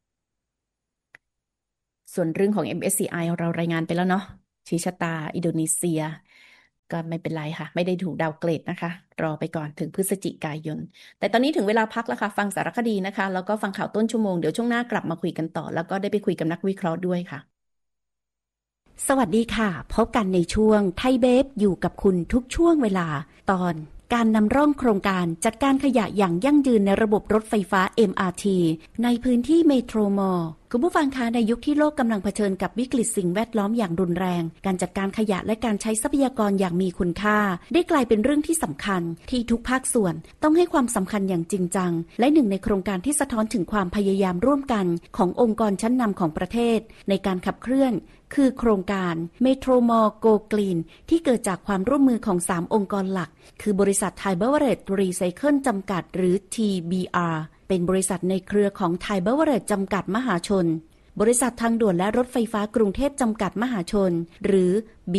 ส่วนเรื่องของ MSCI เรารายงานไปแล้วเนาะชี้ชะตาอินโดนีเซียก็ไม่เป็นไรค่ะไม่ได้ถูกดาวเกรดนะคะรอไปก่อนถึงพฤศจิกายนแต่ตอนนี้ถึงเวลาพักแล้วค่ะฟังสารคดีนะคะแล้วก็ฟังข่าวต้นชั่วโมงเดี๋ยวช่วงหน้ากลับมาคุยกันต่อแล้วก็ได้ไปคุยกับนักวิเคราะห์ด้วยค่ะสวัสดีค่ะพบกันในช่วงไทยเบฟอยู่กับคุณทุกช่วงเวลาตอนการนำร่องโครงการจัดการขยะอย่างยั่งยืนในระบบรถไฟฟ้า MRT ในพื้นที่เมโทรมอลล์คุณผู้ฟังคะในยุคที่โลกกำลังเผชิญกับวิกฤตสิ่งแวดล้อมอย่างรุนแรงการจัดการขยะและการใช้ทรัพยากรอย่างมีคุณค่าได้กลายเป็นเรื่องที่สำคัญที่ทุกภาคส่วนต้องให้ความสำคัญอย่างจริงจังและหนึ่งในโครงการที่สะท้อนถึงความพยายามร่วมกันขององค์กรชั้นนำของประเทศในการขับเคลื่อนคือโครงการเมโทรมอลล์โกกรีนที่เกิดจากความร่วมมือของ3องค์กรหลักคือบริษัทไทยเบเวอเรจรีไซเคิลจำกัดหรือ TBR เป็นบริษัทในเครือของไทยเบเวอเรจจำกัดมหาชนบริษัททางด่วนและรถไฟฟ้ากรุงเทพจำกัดมหาชนหรือ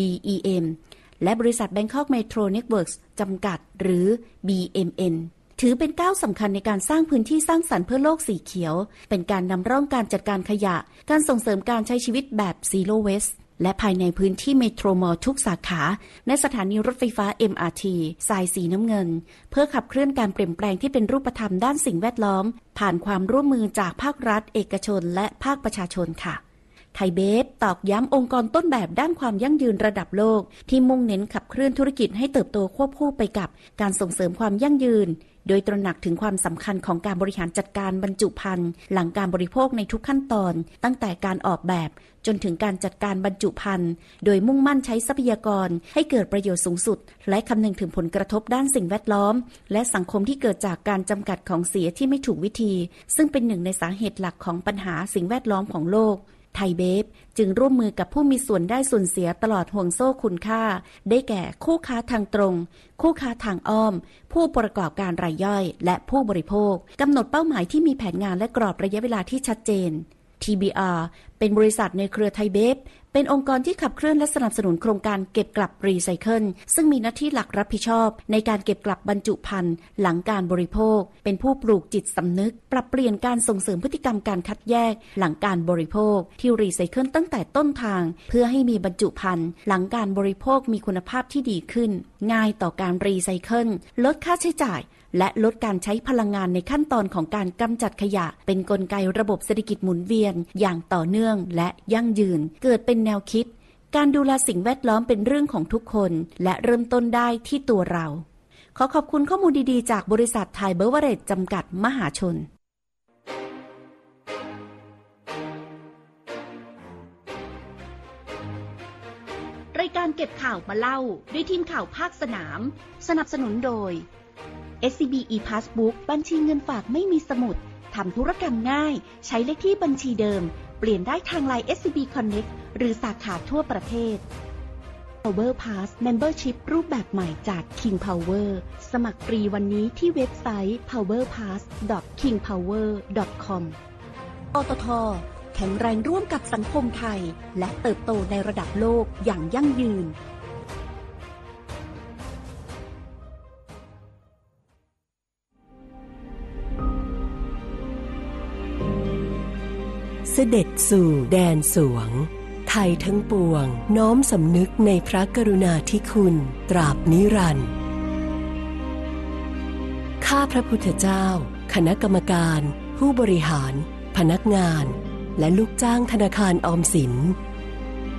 BEM และบริษัท Bangkok Metro Networks จำกัดหรือ BMN ถือเป็นก้าวสำคัญในการสร้างพื้นที่สร้างสรรค์เพื่อโลกสีเขียวเป็นการนำร่องการจัดการขยะการส่งเสริมการใช้ชีวิตแบบ Zero Waste และภายในพื้นที่เมโทรมอลล์ทุกสาขาในสถานีรถไฟฟ้า MRT สายสีน้ำเงินเพื่อขับเคลื่อนการเปลี่ยนแปลงที่เป็นรูปธรรมด้านสิ่งแวดล้อมผ่านความร่วมมือจากภาครัฐเอกชนและภาคประชาชนค่ะไทยเบฟตอกย้ำองค์กรต้นแบบด้านความยั่งยืนระดับโลกที่มุ่งเน้นขับเคลื่อนธุรกิจให้เติบโตควบคู่ไปกับการส่งเสริมความยั่งยืนโดยตระหนักถึงความสำคัญของการบริหารจัดการบรรจุภัณฑ์หลังการบริโภคในทุกขั้นตอนตั้งแต่การออกแบบจนถึงการจัดการบรรจุภัณฑ์โดยมุ่งมั่นใช้ทรัพยากรให้เกิดประโยชน์สูงสุดและคำนึงถึงผลกระทบด้านสิ่งแวดล้อมและสังคมที่เกิดจากการจำกัดของเสียที่ไม่ถูกวิธีซึ่งเป็นหนึ่งในสาเหตุหลักของปัญหาสิ่งแวดล้อมของโลกไทยเบฟจึงร่วมมือกับผู้มีส่วนได้ส่วนเสียตลอดห่วงโซ่คุณค่าได้แก่คู่ค้าทางตรงคู่ค้าทางอ้อมผู้ประกอบการรายย่อยและผู้บริโภคกำหนดเป้าหมายที่มีแผนงานและกรอบระยะเวลาที่ชัดเจน TBR เป็นบริษัทในเครือไทยเบฟเป็นองค์กรที่ขับเคลื่อนและสนับสนุนโครงการเก็บกลับรีไซเคิลซึ่งมีหน้าที่หลักรับผิดชอบในการเก็บกลับบรรจุภัณฑ์หลังการบริโภคเป็นผู้ปลูกจิตสำนึกปรับเปลี่ยนการส่งเสริมพฤติกรรมการคัดแยกหลังการบริโภคที่รีไซเคิลตั้งแต่ต้นทางเพื่อให้มีบรรจุภัณฑ์หลังการบริโภคมีคุณภาพที่ดีขึ้นง่ายต่อการรีไซเคิลลดค่าใช้จ่ายและลดการใช้พลังงานในขั้นตอนของการกำจัดขยะเป็นกลไกระบบเศรษฐกิจหมุนเวียนอย่างต่อเนื่องและยั่งยืนเกิดเป็นแนวคิดการดูแลสิ่งแวดล้อมเป็นเรื่องของทุกคนและเริ่มต้นได้ที่ตัวเราขอขอบคุณข้อมูลดีๆจากบริษัทไทยเบเวอเรจจำกัดมหาชนรายการเก็บข่าวมาเล่าด้วยทีมข่าวภาคสนามสนับสนุนโดย SCB ePassbook บัญชีเงินฝากไม่มีสมุดทำธุรกรรมง่ายใช้เลขที่บัญชีเดิมเปลี่ยนได้ทาง LINE SCB Connect หรือสาขาทั่วประเทศ Power Pass Membership รูปแบบใหม่จาก King Power สมัครฟรีวันนี้ที่เว็บไซต์ powerpass.kingpower.com ปตท.แข็งแรงร่วมกับสังคมไทยและเติบโตในระดับโลกอย่างยั่งยืนเสด็จสู่แดนสวงไทยทั้งปวงน้อมสำนึกในพระกรุณาธิคุณตราบนิรันดร์ข้าพระพุทธเจ้าคณะกรรมการผู้บริหารพนักงานและลูกจ้างธนาคารออมสิน